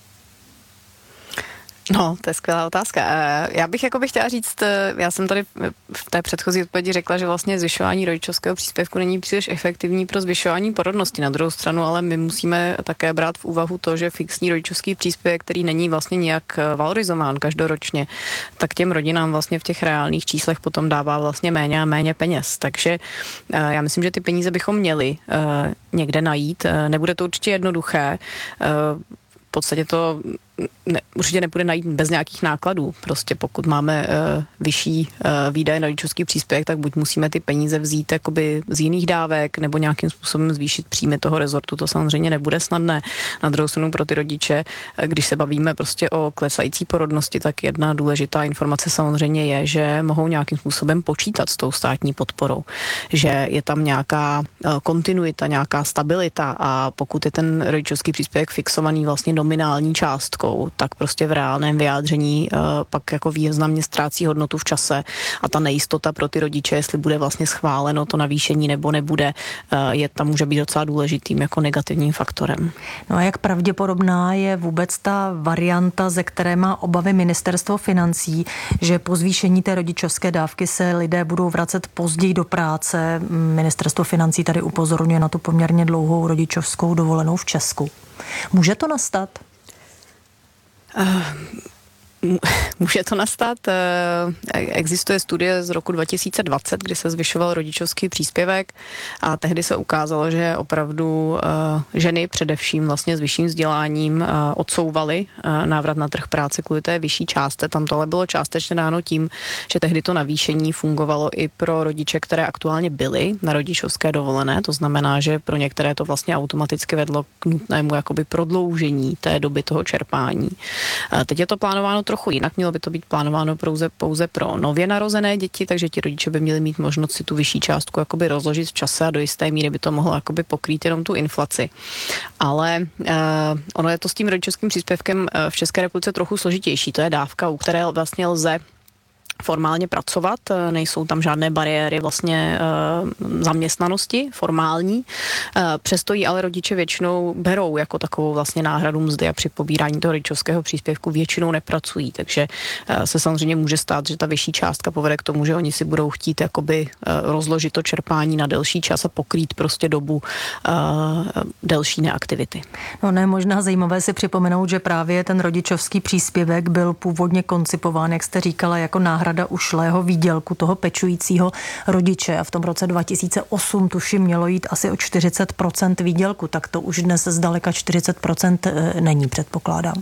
No, to je skvělá otázka. Já bych jako bych chtěla říct, já jsem tady v té předchozí odpovědi řekla, že vlastně zvyšování rodičovského příspěvku není příliš efektivní pro zvyšování porodnosti. Na druhou stranu, ale my musíme také brát v úvahu to, že fixní rodičovský příspěvek, který není vlastně nějak valorizován každoročně, tak těm rodinám vlastně v těch reálných číslech potom dává vlastně méně a méně peněz. Takže já myslím, že ty peníze bychom měli někde najít. Nebude to určitě jednoduché. V podstatě to ne, určitě nepůjde najít bez nějakých nákladů. Prostě pokud máme uh, vyšší uh, výdaje na rodičovský příspěvek, tak buď musíme ty peníze vzít jakoby z jiných dávek, nebo nějakým způsobem zvýšit příjmy toho rezortu. To samozřejmě nebude snadné. Na druhou stranu pro ty rodiče, když se bavíme prostě o klesající porodnosti, tak jedna důležitá informace samozřejmě je, že mohou nějakým způsobem počítat s tou státní podporou. Že je tam nějaká uh, kontinuita, nějaká stabilita a pokud je ten rodičovský příspěvek fixovaný vlastně nominální částkou, tak prostě v reálném vyjádření uh, pak jako významně ztrácí hodnotu v čase a ta nejistota pro ty rodiče, jestli bude vlastně schváleno to navýšení nebo nebude, uh, je tam může být docela důležitým jako negativním faktorem. No a jak pravděpodobná je vůbec ta varianta, ze které má obavy ministerstvo financí, že po zvýšení té rodičovské dávky se lidé budou vracet později do práce? Ministerstvo financí tady upozorňuje na tu poměrně dlouhou rodičovskou dovolenou v Česku. Může to nastat? Uh, může to nastat. Existuje studie z roku dva tisíce dvacet, kdy se zvyšoval rodičovský příspěvek a tehdy se ukázalo, že opravdu ženy především vlastně s vyšším vzděláním odsouvaly návrat na trh práce kvůli té vyšší částce. Tam to ale bylo částečně dáno tím, že tehdy to navýšení fungovalo i pro rodiče, které aktuálně byly na rodičovské dovolené. To znamená, že pro některé to vlastně automaticky vedlo k nutnému jakoby prodloužení té doby toho čerpání. Teď je to plánováno trochu jinak, mělo by to být plánováno pouze, pouze pro nově narozené děti, takže ti rodiče by měli mít možnost si tu vyšší částku jakoby rozložit v čase a do jisté míry by to mohlo jakoby pokrýt jenom tu inflaci. Ale uh, ono je to s tím rodičovským příspěvkem v České republice trochu složitější. To je dávka, u které vlastně lze formálně pracovat, nejsou tam žádné bariéry vlastně e, zaměstnanosti formální, e, přesto ji ale rodiče většinou berou jako takovou vlastně náhradu mzdy a při pobírání toho rodičovského příspěvku většinou nepracují, takže e, se samozřejmě může stát, že ta vyšší částka povede k tomu, že oni si budou chtít jakoby e, rozložit to čerpání na delší čas a pokrýt prostě dobu e, delší neaktivity. No ne, možná zajímavé si připomenout, že právě ten rodičovský příspěvek byl původně koncipován, jak jste říkala, jako náhrada náhrada ušlého výdělku toho pečujícího rodiče a v tom roce dva tisíce osm tuším mělo jít asi o čtyřicet procent výdělku, tak to už dnes zdaleka čtyřicet procent není, předpokládám.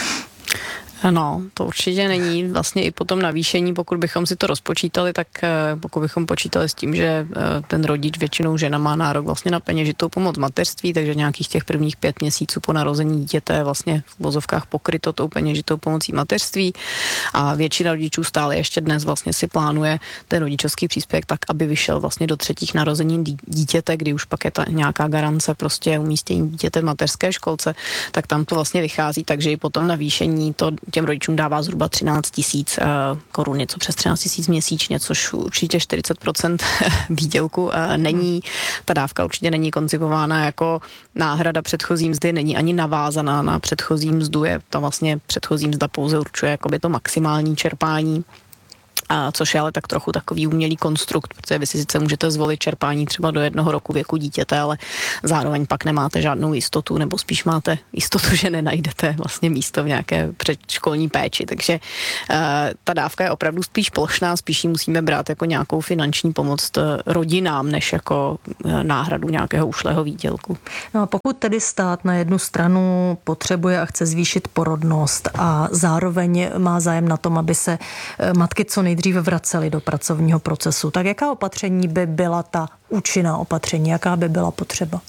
No, to určitě není. Vlastně i po tom navýšení, pokud bychom si to rozpočítali, tak pokud bychom počítali s tím, že ten rodič, většinou žena, má nárok vlastně na peněžitou pomoc v mateřství, takže nějakých těch prvních pět měsíců po narození dítěte je vlastně v vozovkách pokryto tou peněžitou pomocí mateřství a většina rodičů stále ještě dnes vlastně si plánuje ten rodičovský příspěvek tak, aby vyšel vlastně do třetích narození dítěte, kdy už pak je ta nějaká garance prostě umístění dítěte v mateřské školce, tak tam to vlastně vychází, takže i po tom navýšení to těm rodičům dává zhruba třináct tisíc korun, něco přes třináct tisíc měsíčně, což určitě čtyřicet procent výdělku není. Ta dávka určitě není koncipována jako náhrada předchozí mzdy, není ani navázaná na předchozí mzdu, je to vlastně předchozí mzda pouze určuje jakoby to maximální čerpání. A což je ale tak trochu takový umělý konstrukt, protože vy si sice můžete zvolit čerpání třeba do jednoho roku věku dítěte, ale zároveň pak nemáte žádnou jistotu, nebo spíš máte jistotu, že nenajdete vlastně místo v nějaké předškolní péči. Takže uh, ta dávka je opravdu spíš plošná, spíš ji musíme brát jako nějakou finanční pomoc rodinám, než jako náhradu nějakého ušlého výdělku. No a pokud tedy stát na jednu stranu potřebuje a chce zvýšit porodnost a zároveň má zájem na tom, aby se matky co nejdříve vraceli do pracovního procesu, tak jaká opatření by byla ta účinná opatření, jaká by byla potřeba?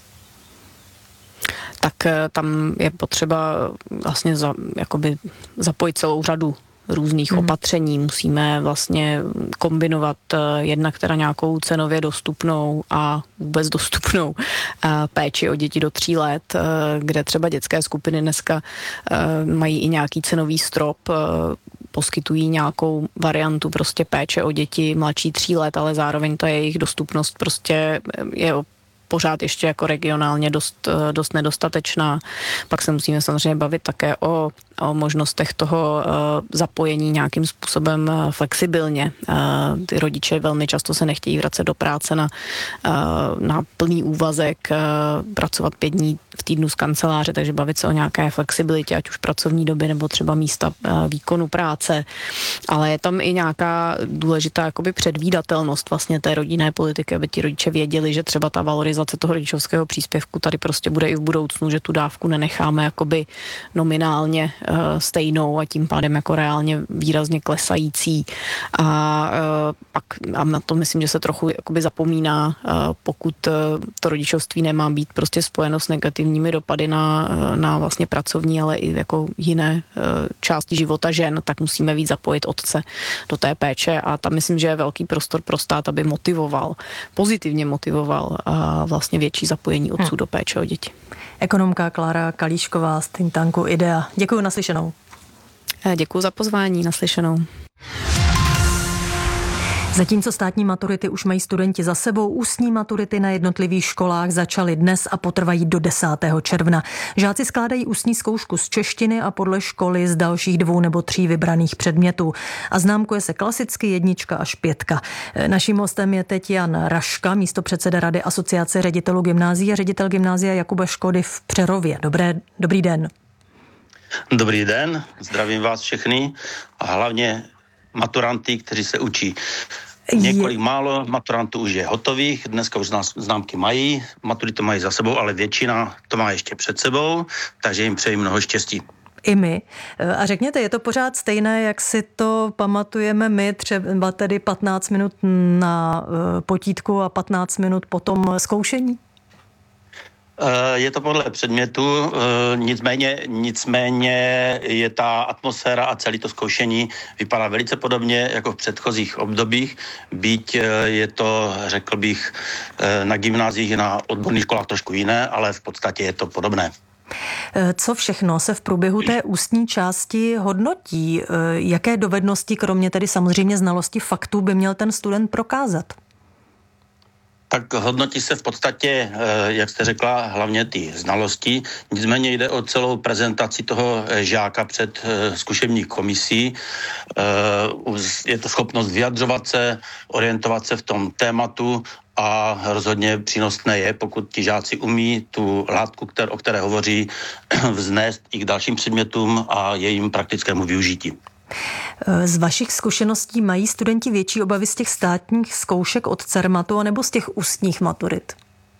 Tak tam je potřeba vlastně za, jakoby zapojit celou řadu různých hmm. opatření. Musíme vlastně kombinovat jednak teda nějakou cenově dostupnou a vůbec dostupnou péči o děti do tří let, kde třeba dětské skupiny dneska mají i nějaký cenový strop, poskytují nějakou variantu prostě péče o děti mladší tří let, ale zároveň ta jejich dostupnost prostě je pořád ještě jako regionálně dost, dost nedostatečná. Pak se musíme samozřejmě bavit také o, o možnostech toho uh, zapojení nějakým způsobem uh, flexibilně. Uh, ty rodiče velmi často se nechtějí vracet do práce na, uh, na plný úvazek, uh, pracovat pět dní v týdnu z kanceláře, takže bavit se o nějaké flexibilitě, ať už pracovní doby nebo třeba místa uh, výkonu práce. Ale je tam i nějaká důležitá jakoby předvídatelnost vlastně té rodinné politiky, aby ti rodiče věděli, že třeba ta valorizace toho rodičovského příspěvku tady prostě bude i v budoucnu, že tu dávku nenecháme jakoby nominálně uh, stejnou a tím pádem jako reálně výrazně klesající. A uh, pak a na to myslím, že se trochu jakoby zapomíná, uh, pokud uh, to rodičovství nemá být prostě spojeno s negativními dopady na, uh, na vlastně pracovní, ale i jako jiné uh, části života žen, tak musíme víc zapojit otce do té péče a tam myslím, že je velký prostor pro stát, aby motivoval, pozitivně motivoval uh, vlastně větší zapojení otců hmm. do péče o děti. Ekonomka Klára Kalíšková z think tanku IDEA. Děkuji, naslyšenou. Děkuji za pozvání, naslyšenou. Zatímco státní maturity už mají studenti za sebou, ústní maturity na jednotlivých školách začaly dnes a potrvají do desátého června. Žáci skládají ústní zkoušku z češtiny a podle školy z dalších dvou nebo tří vybraných předmětů. A známkuje se klasicky jednička až pětka. Naším hostem je teď Jan Raška, místopředseda Rady Asociace ředitelů gymnázií a ředitel gymnázia Jakuba Škody v Přerově. Dobré, dobrý den. Dobrý den, zdravím vás všechny a hlavně maturanty, kteří se učí. Několik je... málo maturantů už je hotových, dneska už známky mají, maturitu mají za sebou, ale většina to má ještě před sebou, takže jim přeji mnoho štěstí. I my. A řekněte, je to pořád stejné, jak si to pamatujeme my, třeba tedy patnáct minut na potítku a patnáct minut potom zkoušení? Je to podle předmětu, nicméně, nicméně je ta atmosféra a celé to zkoušení vypadá velice podobně jako v předchozích obdobích, byť je to, řekl bych, na gymnáziích, na odborných školách trošku jiné, ale v podstatě je to podobné. Co všechno se v průběhu té ústní části hodnotí? Jaké dovednosti, kromě tedy samozřejmě znalosti faktů, by měl ten student prokázat? Tak hodnotí se v podstatě, jak jste řekla, hlavně ty znalosti. Nicméně jde o celou prezentaci toho žáka před zkušební komisí. Je to schopnost vyjadřovat se, orientovat se v tom tématu a rozhodně přínosné je, pokud ti žáci umí tu látku, kter, o které hovoří, vznést i k dalším předmětům a jejím praktickému využití. Z vašich zkušeností mají studenti větší obavy z těch státních zkoušek od Cermatu anebo z těch ústních maturit?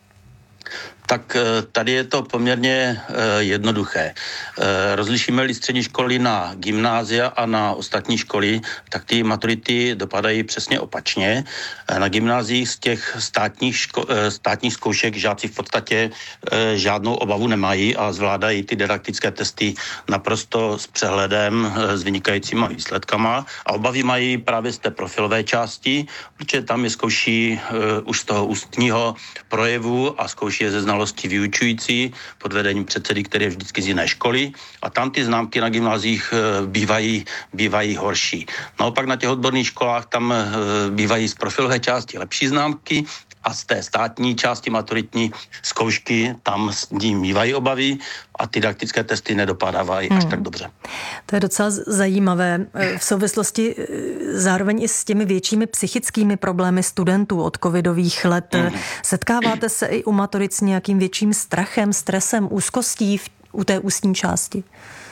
Tak tady je to poměrně jednoduché. Rozlišíme-li střední školy na gymnázia a na ostatní školy, tak ty maturity dopadají přesně opačně. Na gymnáziích z těch státních, ško- státních zkoušek žáci v podstatě žádnou obavu nemají a zvládají ty didaktické testy naprosto s přehledem, s vynikajícíma výsledkama a obavy mají právě z té profilové části, protože tam je zkouší už z toho ústního projevu a zkouší je ze znalosti vyučující pod vedením předsedy, který je vždycky z jiné školy a tam ty známky na gymnáziích bývají, bývají horší. Naopak na těch odborných školách tam bývají z profilové části lepší známky a z té státní části maturitní zkoušky tam s ním mývají obavy a ty didaktické testy nedopadávají hmm. až tak dobře. To je docela zajímavé. V souvislosti zároveň i s těmi většími psychickými problémy studentů od covidových let. Hmm. Setkáváte se i u maturit s nějakým větším strachem, stresem, úzkostí v, u té ústní části?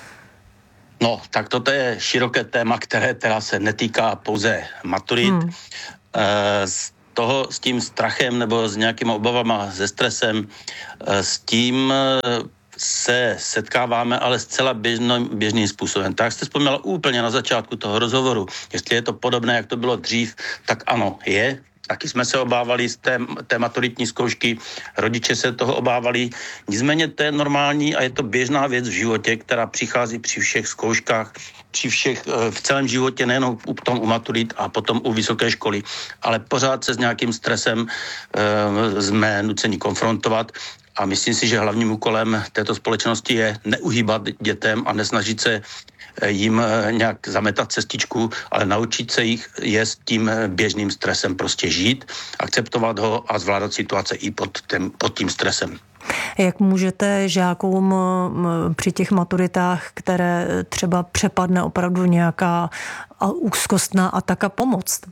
No, tak toto je široké téma, které teda se netýká pouze maturit. Hmm. E, toho s tím strachem nebo s nějakýma obavama, se stresem, s tím se setkáváme, ale zcela běžným, běžným způsobem. Tak jste vzpomněla úplně na začátku toho rozhovoru, jestli je to podobné, jak to bylo dřív, tak ano, je. Taky jsme se obávali z té, té maturitní zkoušky, rodiče se toho obávali. Nicméně to je normální a je to běžná věc v životě, která přichází při všech zkouškách, při všech, v celém životě, nejenom u tom u maturit a potom u vysoké školy, ale pořád se s nějakým stresem e, jsme nuceni konfrontovat. A myslím si, že hlavním úkolem této společnosti je neuhýbat dětem a nesnažit se jim nějak zametat cestičku, ale naučit se jich je s tím běžným stresem prostě žít, akceptovat ho a zvládat situace i pod, tím, pod tím stresem. Jak můžete žákům při těch maturitách, které třeba přepadne opravdu nějaká úzkostná ataka, pomoct?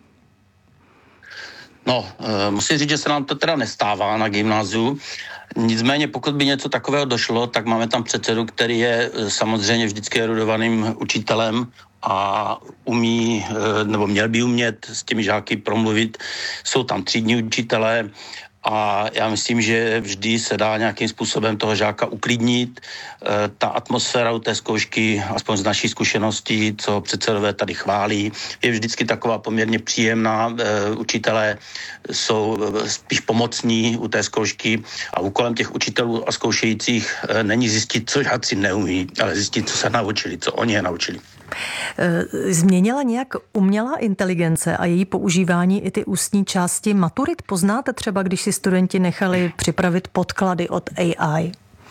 No, musím říct, že se nám to teda nestává na gymnáziu. Nicméně, pokud by něco takového došlo, tak máme tam předsedu, který je samozřejmě vždycky erudovaným učitelem a umí, nebo měl by umět s těmi žáky promluvit. Jsou tam třídní učitelé a já myslím, že vždy se dá nějakým způsobem toho žáka uklidnit. Ta atmosféra u té zkoušky, aspoň z naší zkušeností, co předsedové tady chválí, je vždycky taková poměrně příjemná. Učitelé jsou spíš pomocní u té zkoušky a úkolem těch učitelů a zkoušejících není zjistit, co žáci neumí, ale zjistit, co se naučili, co oni je naučili. Změnila nějak umělá inteligence a její používání i ty ústní části maturit? Poznáte třeba, když si studenti nechali připravit podklady od A I?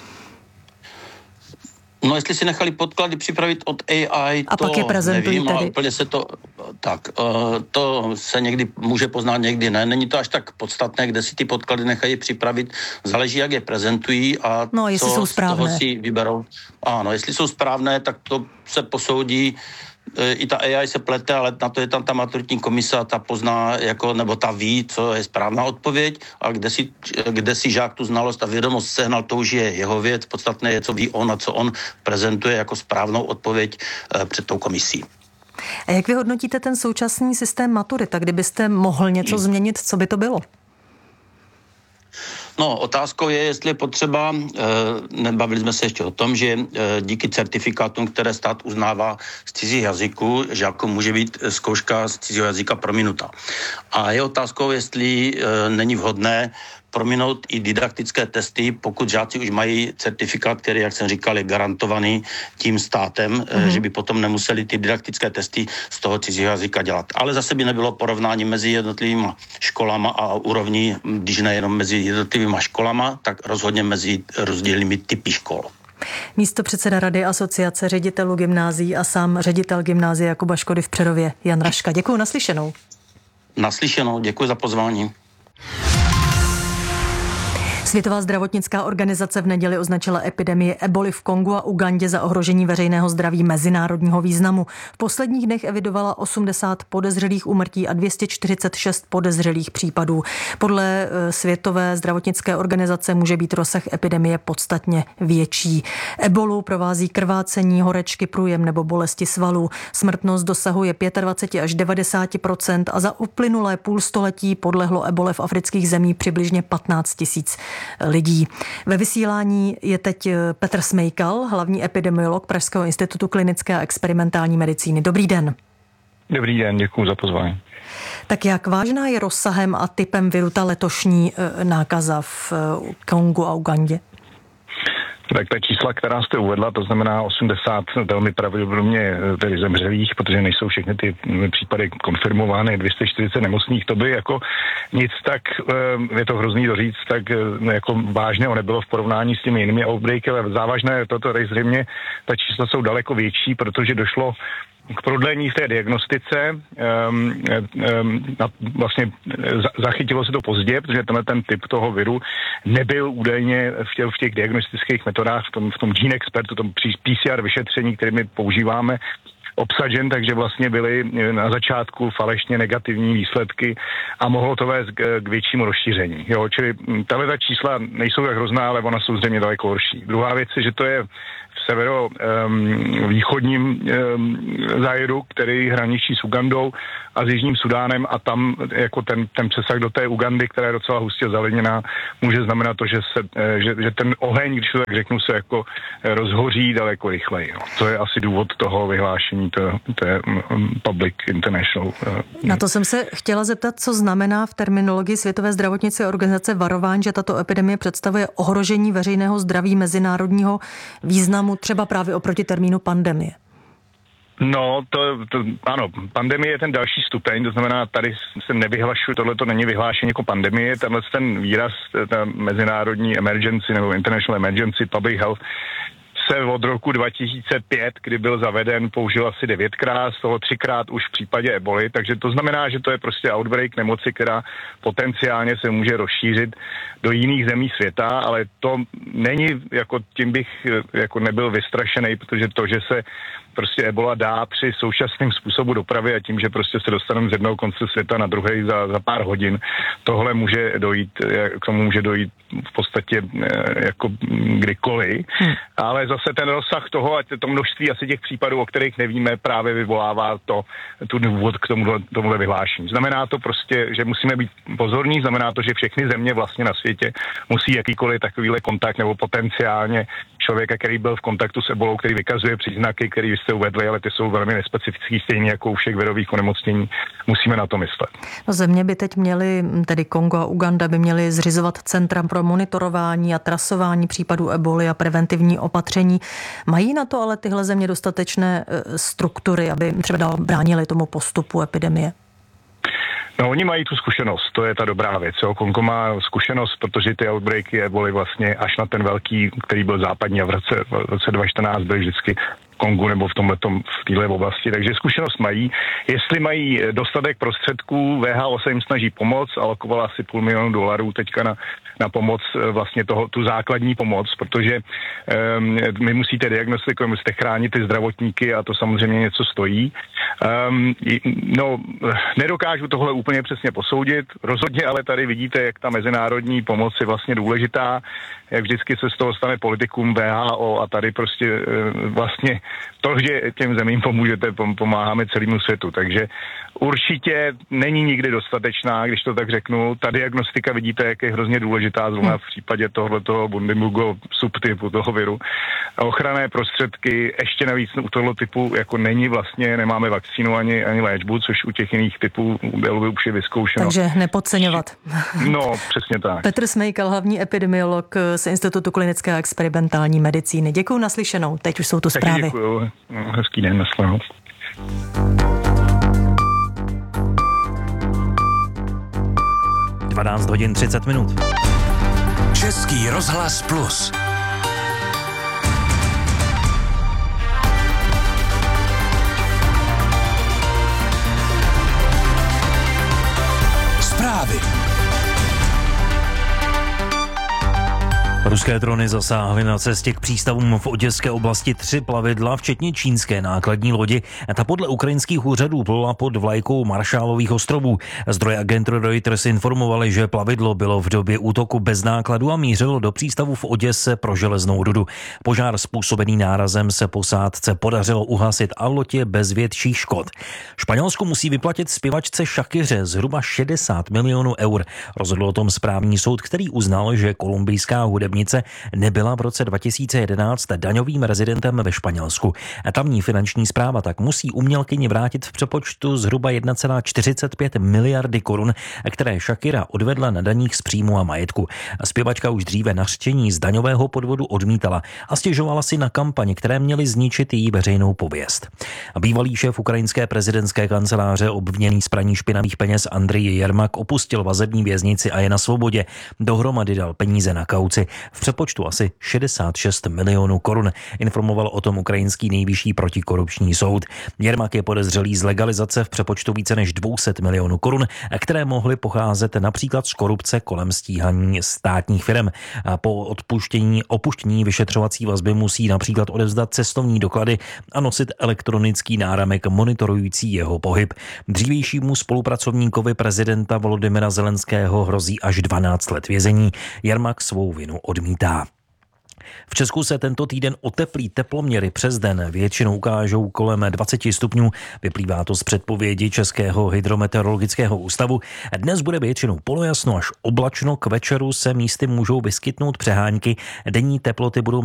No, jestli si nechali podklady připravit od A I, a to pak je prezentují nevím, tady. ale úplně se to, tak, to se někdy může poznat, někdy ne. Není to až tak podstatné, kde si ty podklady nechají připravit. Záleží, jak je prezentují a no, jestli co jsou z toho si vyberou. Ano, jestli jsou správné, tak to se posoudí. I ta A I se plete, ale na to je tam ta maturitní komise a ta pozná, jako, nebo ta ví, co je správná odpověď a kde si, kde si žák tu znalost a vědomost sehnal, to už je jeho věc. Podstatné je, co ví on a co on prezentuje jako správnou odpověď před tou komisí. A jak vy hodnotíte ten současný systém maturity? Kdybyste mohl něco změnit, co by to bylo? No, otázkou je, jestli je potřeba, nebavili jsme se ještě o tom, že díky certifikátům, které stát uznává z cizích jazyků, žákům může být zkouška z cizího jazyka prominuta. A je otázkou, jestli není vhodné prominout i didaktické testy, pokud žáci už mají certifikát, který, jak jsem říkal, je garantovaný tím státem, mm-hmm. že by potom nemuseli ty didaktické testy z toho cizího jazyka dělat. Ale zase by nebylo porovnání mezi jednotlivými školama a úrovní, když nejenom mezi jednotlivými školama, tak rozhodně mezi rozdílnými typy škol. Místo předseda Rady asociace ředitelů gymnázií a sám ředitel gymnázia Jakuba Škody v Přerově Jan Raška. Děkuji, naslyšenou. Naslyšenou, děkuji za pozvání. Světová zdravotnická organizace v neděli označila epidemii eboli v Kongu a Ugandě za ohrožení veřejného zdraví mezinárodního významu. V posledních dnech evidovala osmdesát podezřelých úmrtí a dvě stě čtyřicet šest podezřelých případů. Podle Světové zdravotnické organizace může být rozsah epidemie podstatně větší. Ebolu provází krvácení, horečky, průjem nebo bolesti svalů. Smrtnost dosahuje dvacet pět až devadesát procent a za uplynulé půlstoletí podlehlo ebole v afrických zemích přibližně patnáct tisíc lidí. Ve vysílání je teď Petr Smejkal, hlavní epidemiolog Pražského institutu klinické a experimentální medicíny. Dobrý den. Dobrý den, děkuji za pozvání. Tak jak vážná je rozsahem a typem viru ta letošní nákaza v Kongu a Ugandě? Tak ta čísla, která jste uvedla, to znamená osmdesát velmi pravděpodobně tedy zemřelých, protože nejsou všechny ty případy konfirmovány, dvě stě čtyřicet nemocných, to by jako nic tak, je to hrozný to říct, tak jako vážného nebylo v porovnání s těmi jinými outbreaky, ale závažné je toto, tady zřejmě ta čísla jsou daleko větší, protože došlo k prodlení v té diagnostice, um, um, vlastně zachytilo se to pozdě, protože tenhle ten typ toho viru nebyl údajně v těch, v těch diagnostických metodách, v tom, v tom Gene Expert, v tom P C R vyšetření, který my používáme, obsažen, takže vlastně byly na začátku falešně negativní výsledky a mohlo to vést k, k většímu rozšíření. Jo, čili tahle ta čísla nejsou tak hrozná, ale ona jsou zřejmě daleko horší. Druhá věc je, že to je v severovýchodním um, um, zájedu, který hraničí s Ugandou a s Jižním Sudánem a tam jako ten, ten přesah do té Ugandy, která je docela hustě zalidněná, může znamenat to, že, se, že, že ten oheň, když to tak řeknu, se jako rozhoří daleko rychleji. No. To je asi důvod toho vyhlášení té, té Public International. Na to jsem se chtěla zeptat, co znamená v terminologii Světové zdravotnické organizace varování, že tato epidemie představuje ohrožení veřejného zdraví mezinárodního významu, třeba právě oproti termínu pandemie. No, to, to, ano, pandemie je ten další stupeň, to znamená, tady se nevyhlašuje, tohle to není vyhlášení jako pandemie, tenhle ten výraz, ta mezinárodní emergency nebo international emergency, public health, se od roku dva tisíce pět, kdy byl zaveden, použil asi devětkrát, z toho třikrát už v případě eboli, takže to znamená, že to je prostě outbreak nemoci, která potenciálně se může rozšířit do jiných zemí světa, ale to není, jako tím bych jako nebyl vystrašený, protože to, že se prostě ebola dá při současném způsobu dopravy a tím, že prostě se dostaneme z jednoho konce světa na druhý za, za pár hodin, tohle může dojít, k tomu může dojít v podstatě jako kdykoliv, hmm. ale zase ten rozsah toho a to množství asi těch případů, o kterých nevíme, právě vyvolává to, tu důvod k tomu, tomuhle vyhlášení. Znamená to prostě, že musíme být pozorní, znamená to, že všechny země vlastně na světě musí jakýkoliv takovýhle kontakt nebo potenciálně člověka, který byl v kontaktu s ebolou, který vykazuje příznaky, který jste uvedli, ale ty jsou velmi nespecifický, stejně jako u všech virových onemocnění. Musíme na to myslet. No, země by teď měly, tedy Kongo a Uganda by měly zřizovat centra pro monitorování a trasování případů eboli a preventivní opatření. Mají na to ale tyhle země dostatečné struktury, aby třeba dál bránili tomu postupu epidemie? No, oni mají tu zkušenost, to je ta dobrá věc. Jo. Kongo má zkušenost, protože ty outbreaky eboli vlastně až na ten velký, který byl západní a v roce, v roce dva tisíce čtrnáct byl vždycky Kongu nebo v tomhletom, v téhle oblasti, takže zkušenost mají. Jestli mají dostatek prostředků, V H O se jim snaží pomoct, alokovala asi půl milionu dolarů teďka na, na pomoc, vlastně toho, tu základní pomoc, protože um, my musíte diagnostikovat, musíte chránit ty zdravotníky a to samozřejmě něco stojí. Um, no, nedokážu tohle úplně přesně posoudit, rozhodně ale tady vidíte, jak ta mezinárodní pomoc je vlastně důležitá, jak vždycky se z toho stane politikum V H O a tady prostě vlastně to, že těm zemím pomůžete, pomáháme celému světu. Takže určitě není nikdy dostatečná, když to tak řeknu. Ta diagnostika vidíte, jak je hrozně důležitá, zrovna v případě tohoto Bundibugyo subtypu toho viru. A ochranné prostředky ještě navíc u tohoto typu jako není vlastně, nemáme vakcínu ani, ani léčbu, což u těch jiných typů bylo by už je vyzkoušeno. Takže nepodceňovat. No, přesně tak. Petr Smejkal, hlavní epidemiolog z Institutu klinické a experimentální medicíny. Děkuju, naslyšenou. Teď už jsou to zprávy. Taky děkuju. Hezký den, naslyšenou. dvanáct hodin třicet minut. Český rozhlas Plus. Zprávy. Ruské drony zasáhly na cestě k přístavům v oděské oblasti tři plavidla, včetně čínské nákladní lodi. Ta podle ukrajinských úřadů plula pod vlajkou Maršálových ostrovů. Zdroje agentury Reuters informovali, že plavidlo bylo v době útoku bez nákladu a mířilo do přístavu v Oděse pro železnou rudu. Požár způsobený nárazem se posádce podařilo uhasit a loď je bez větších škod. Španělsko musí vyplatit zpěvačce Shakiře zhruba šedesát milionů eur. Rozhodl o tom správní soud, který uznal, že kolumbijská hudebnice nebyla v roce dva tisíce jedenáct daňovým rezidentem ve Španělsku. Tamní finanční správa tak musí umělkyni vrátit v přepočtu zhruba jedna celá čtyřicet pět miliardy korun, které Shakira odvedla na daních z příjmu a majetku. Zpěvačka už dříve nařčení z daňového podvodu odmítala a stěžovala si na kampaň, které měly zničit její veřejnou pověst. Bývalý šéf ukrajinské prezidentské kanceláře obviněný z praní špinavých peněz Andrej Jermak opustil vazební věznici a je na svobodě. Dohromady dal peníze na kauci v přepočtu asi šedesát šest milionů korun. Informoval o tom ukrajinský nejvyšší protikorupční soud. Jermak je podezřelý z legalizace v přepočtu více než dvě stě milionů korun, které mohly pocházet například z korupce kolem stíhání státních firm. Po odpuštění opuštění vyšetřovací vazby musí například odevzdat cestovní doklady a nosit elektronický náramek monitorující jeho pohyb. Dřívějšímu spolupracovníkovi prezidenta Volodymyra Zelenského hrozí až dvanáct let vězení. Jermak svou vinu odmítá. V Česku se tento týden oteplí teploměry přes den. Většinou ukážou kolem dvacet stupňů. Vyplývá to z předpovědi Českého hydrometeorologického ústavu. Dnes bude většinou polojasno až oblačno. K večeru se místy můžou vyskytnout přehánky. Denní teploty budou